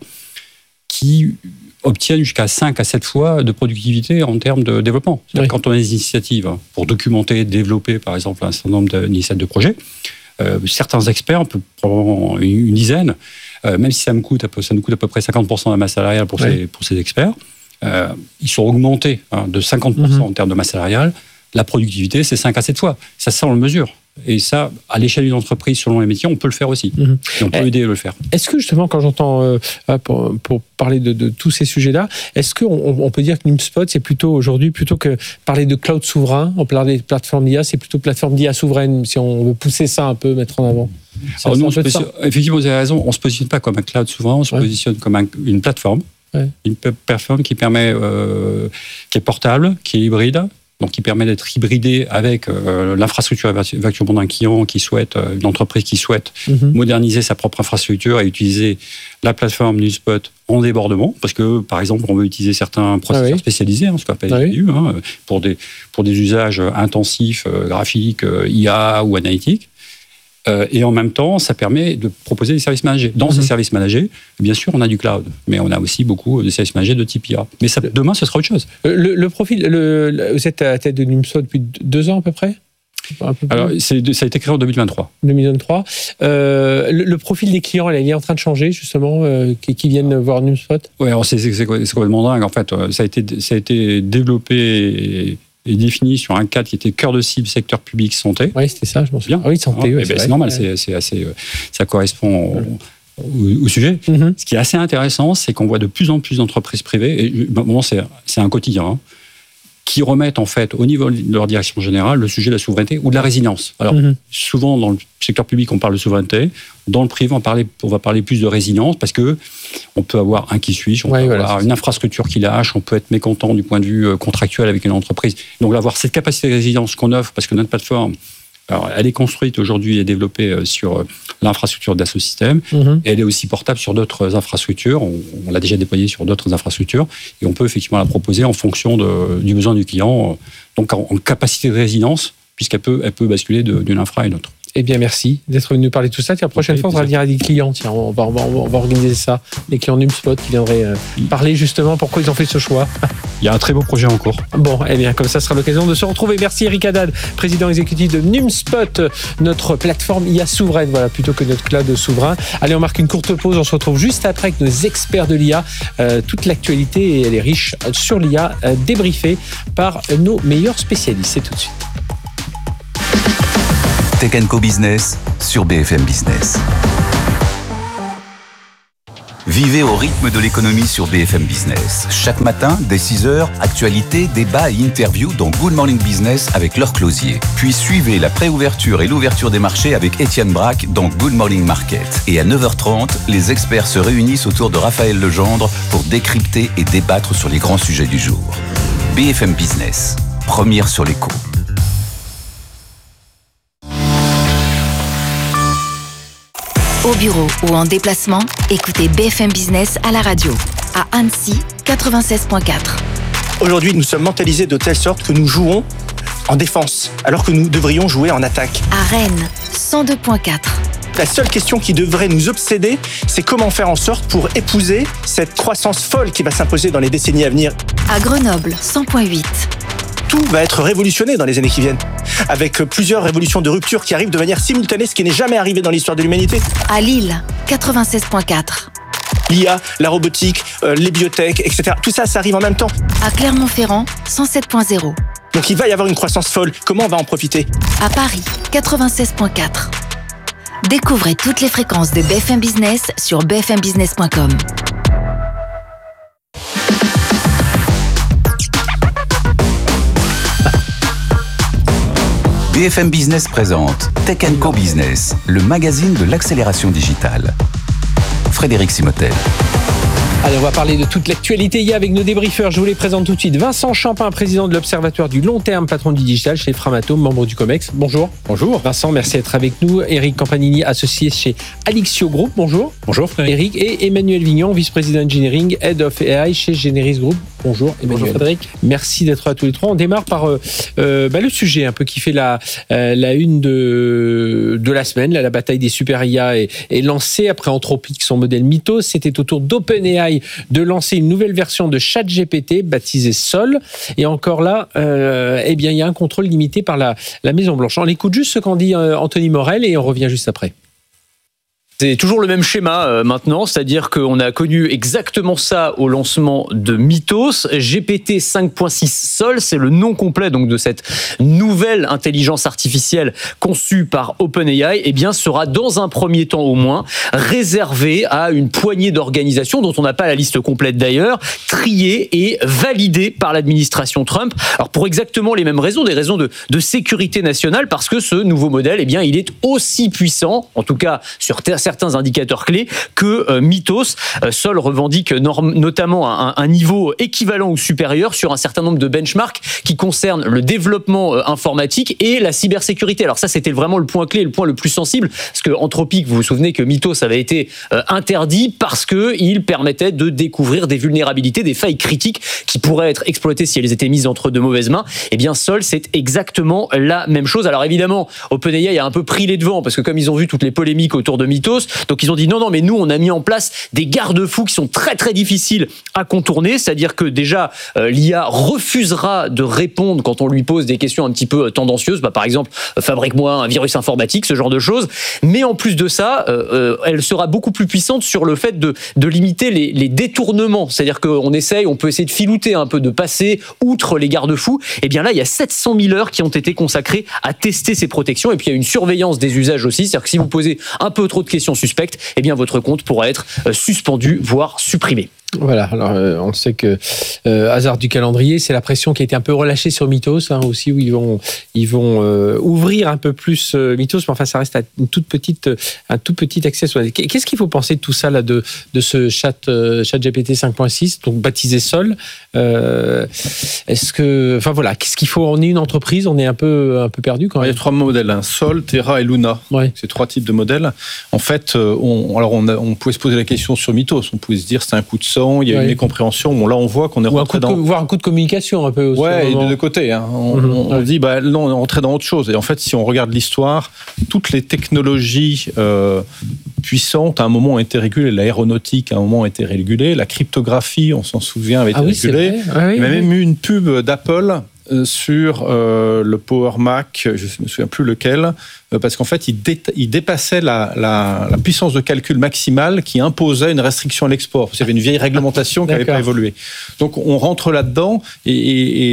qui obtiennent jusqu'à cinq à sept fois de productivité en termes de développement. C'est-à-dire oui. quand on a des initiatives pour documenter, développer, par exemple, un certain nombre d'initiatives de projets, Euh, certains experts, on peut prendre une dizaine, euh, même si ça me coûte, ça nous coûte à peu près cinquante pour cent de la masse salariale pour, oui. ces, pour ces experts, euh, ils sont augmentés hein, de cinquante pour cent mm-hmm. en termes de masse salariale. La productivité, c'est cinq à sept fois. Ça, ça, on le mesure. Et ça, à l'échelle d'une entreprise, selon les métiers, on peut le faire aussi. Mmh. Et on peut eh, aider à le faire. Est-ce que justement, quand j'entends, euh, pour, pour parler de, de tous ces sujets-là, est-ce qu'on on peut dire que NewSpot, c'est plutôt aujourd'hui, plutôt que parler de cloud souverain, on peut parler de plateforme d'I A, c'est plutôt plateforme d'I A souveraine, si on veut pousser ça un peu, mettre en avant. Alors nous, on se positionne, effectivement, vous avez raison, on ne se positionne pas comme un cloud souverain, on se ouais. positionne comme un, une plateforme. Ouais. Une plateforme qui permet, euh, qui est portable, qui est hybride, donc qui permet d'être hybridé avec euh, l'infrastructure éventuellement d'un client qui souhaite, euh, une entreprise qui souhaite mm-hmm. moderniser sa propre infrastructure et utiliser la plateforme NewSpot en débordement, parce que par exemple on veut utiliser certains processeurs ah oui. spécialisés, hein, ce qu'on appelle ah oui. hein, pour des pour des usages intensifs, euh, graphiques, euh, I A ou analytiques. Euh, et en même temps, ça permet de proposer des services managés. Dans mm-hmm. ces services managés, bien sûr, on a du cloud, mais on a aussi beaucoup de services managés de type I A. Mais ça, demain, ce sera autre chose. Le, le profil, le, le, vous êtes à la tête de NewSpot depuis deux ans à peu près ? Un peu Alors, c'est, ça a été créé en deux mille vingt-trois. deux mille vingt-trois. Euh, le, le profil des clients, là, il est en train de changer, justement, euh, qui, qui viennent voir NewSpot ? Oui, alors c'est, c'est, c'est complètement dingue. En fait, ça a été, ça a été développé et, et défini sur un cadre qui était cœur de cible, secteur public, santé. Oui, c'était ça, je m'en souviens. Ah oui, santé, ah, oui, c'est, ben, c'est normal, ouais. c'est, c'est assez, ça correspond au, au, au sujet. Mm-hmm. Ce qui est assez intéressant, c'est qu'on voit de plus en plus d'entreprises privées, et bon, c'est, c'est un quotidien, hein, qui remettent en fait au niveau de leur direction générale le sujet de la souveraineté ou de la résilience. Alors mmh. souvent dans le secteur public on parle de souveraineté, dans le privé on, parler, on va parler plus de résilience parce que on peut avoir un qui suis, on ouais, peut voilà, avoir une infrastructure qui lâche, on peut être mécontent du point de vue contractuel avec une entreprise. Donc avoir cette capacité de résilience qu'on offre parce que notre plateforme, alors, elle est construite aujourd'hui et développée sur l'infrastructure d'Assosystème. Mmh. Et elle est aussi portable sur d'autres infrastructures. On, on l'a déjà déployée sur d'autres infrastructures. Et on peut effectivement la proposer en fonction de, du besoin du client. Donc, en, en capacité de résilience, puisqu'elle peut, elle peut basculer de, d'une infra à une autre. Eh bien, merci d'être venu nous parler de tout ça. Tiens, la prochaine fois, on va dire à des clients. Tiens, on va, on va, on va organiser ça. Les clients NumSpot qui viendraient euh, parler justement pourquoi ils ont fait ce choix. Il y a un très beau projet en cours. Bon, eh bien, comme ça sera l'occasion de se retrouver. Merci Eric Haddad, président exécutif de NumSpot, notre plateforme I A souveraine, voilà, plutôt que notre cloud souverain. Allez, on marque une courte pause. On se retrouve juste après avec nos experts de l'I A. Euh, toute l'actualité, et elle est riche sur l'I A, euh, débriefée par nos meilleurs spécialistes. C'est tout de suite. Tech and Co Business sur B F M Business. Vivez au rythme de l'économie sur B F M Business. Chaque matin, dès six heures, actualité, débat et interview dans Good Morning Business avec Laure Closier. Puis suivez la préouverture et l'ouverture des marchés avec Étienne Braque dans Good Morning Market. Et à neuf heures trente, les experts se réunissent autour de Raphaël Legendre pour décrypter et débattre sur les grands sujets du jour. B F M Business, première sur l'écho. Au bureau ou en déplacement, écoutez B F M Business à la radio. À Annecy, quatre-vingt-seize virgule quatre. Aujourd'hui, nous sommes mentalisés de telle sorte que nous jouons en défense, alors que nous devrions jouer en attaque. À Rennes, cent deux virgule quatre. La seule question qui devrait nous obséder, c'est comment faire en sorte pour épouser cette croissance folle qui va s'imposer dans les décennies à venir. À Grenoble, cent virgule huit. Tout va être révolutionné dans les années qui viennent, avec plusieurs révolutions de rupture qui arrivent de manière simultanée, ce qui n'est jamais arrivé dans l'histoire de l'humanité. À Lille, quatre-vingt-seize virgule quatre. L'I A, la robotique, euh, les biotech, et cetera. Tout ça, ça arrive en même temps. À Clermont-Ferrand, cent sept virgule zéro. Donc il va y avoir une croissance folle. Comment on va en profiter ? À Paris, quatre-vingt-seize virgule quatre. Découvrez toutes les fréquences de B F M Business sur b f m business point com. B F M Business présente Tech and Co Business, le magazine de l'accélération digitale. Frédéric Simotel. Allez, on va parler de toute l'actualité I A avec nos débriefeurs. Je vous les présente tout de suite. Vincent Champin, président de l'Observatoire du long terme, patron du digital chez Framatome, membre du COMEX. Bonjour. Bonjour. Vincent, merci d'être avec nous. Eric Campanini, associé chez Alixio Group. Bonjour. Bonjour Frédéric. Eric et Emmanuel Vignon, vice-président engineering, head of A I chez Generis Group. Bonjour Emmanuel. Bonjour Frédéric. Merci d'être là tous les trois. On démarre par euh, euh, bah, le sujet un peu qui fait la, euh, la une de, de la semaine. Là, la bataille des super I A est, est lancée après Anthropic, son modèle Mythos. C'était au tour d'OpenAI de lancer une nouvelle version de ChatGPT baptisée Sol. Et encore là, euh, eh bien, il y a un contrôle limité par la, la Maison-Blanche. On écoute juste ce qu'en dit euh, Anthony Morel et on revient juste après. C'est toujours le même schéma euh, maintenant, c'est-à-dire qu'on a connu exactement ça au lancement de Mythos. G P T cinq point six Sol, c'est le nom complet donc de cette nouvelle intelligence artificielle conçue par OpenAI, eh bien sera dans un premier temps au moins réservé à une poignée d'organisations dont on n'a pas la liste complète d'ailleurs, triée et validée par l'administration Trump. Alors pour exactement les mêmes raisons, des raisons de, de sécurité nationale, parce que ce nouveau modèle, eh bien il est aussi puissant, en tout cas sur terre certains indicateurs clés que euh, Mythos. Euh, Sol revendique norm- notamment un, un niveau équivalent ou supérieur sur un certain nombre de benchmarks qui concernent le développement euh, informatique et la cybersécurité. Alors ça, c'était vraiment le point clé, le point le plus sensible, parce que Anthropic, vous vous souvenez que Mythos avait été euh, interdit parce que il permettait de découvrir des vulnérabilités, des failles critiques qui pourraient être exploitées si elles étaient mises entre de mauvaises mains. Eh bien, Sol, c'est exactement la même chose. Alors évidemment, OpenAI a un peu pris les devants parce que comme ils ont vu toutes les polémiques autour de Mythos, donc ils ont dit non, non, mais nous, on a mis en place des garde-fous qui sont très, très difficiles à contourner. C'est-à-dire que déjà, euh, l'I A refusera de répondre quand on lui pose des questions un petit peu tendancieuses. Bah, par exemple, euh, fabrique-moi un virus informatique, ce genre de choses. Mais en plus de ça, euh, euh, elle sera beaucoup plus puissante sur le fait de, de limiter les, les détournements. C'est-à-dire qu'on essaye, on peut essayer de filouter un peu, de passer outre les garde-fous. Et bien là, il y a sept cent mille heures qui ont été consacrées à tester ces protections. Et puis, il y a une surveillance des usages aussi. C'est-à-dire que si vous posez un peu trop de questions suspectes, eh bien votre compte pourra être suspendu, voire supprimé. Voilà, alors euh, on sait que euh, hasard du calendrier, c'est la pression qui a été un peu relâchée sur Mythos hein, aussi, où ils vont, ils vont euh, ouvrir un peu plus euh, Mythos, mais enfin ça reste à une toute petite, un tout petit accès. Qu'est-ce qu'il faut penser de tout ça là, de, de ce chat, euh, chat G P T cinq point six, donc baptisé Sol euh, Est-ce que, enfin voilà, qu'est-ce qu'il faut On est une entreprise, on est un peu, un peu perdu quand même. Il y a trois modèles, hein, Sol, Terra et Luna. Ouais. C'est trois types de modèles. En fait, on, alors on, a, on pouvait se poser la question sur Mythos, on pouvait se dire c'est un coup de sang. Il y a ouais. une mécompréhension. Bon, là, on voit qu'on est Ou rentré un coup de, dans... voire un coup de communication un peu aussi. Ouais, et de deux côtés. Hein. On, mm-hmm. on, on dit, bah, là, on est rentré dans autre chose. Et en fait, si on regarde l'histoire, toutes les technologies euh, puissantes, à un moment, ont été régulées. L'aéronautique, à un moment, a été régulée. La cryptographie, on s'en souvient, avait été ah oui, régulée. Ah oui, Il y a oui. même eu une pub d'Apple sur euh, le Power Mac, je ne me souviens plus lequel, euh, parce qu'en fait, il, dé- il dépassait la, la, la puissance de calcul maximale qui imposait une restriction à l'export. Il y avait une vieille réglementation qui n'avait pas évolué. Donc, on rentre là-dedans et, et, et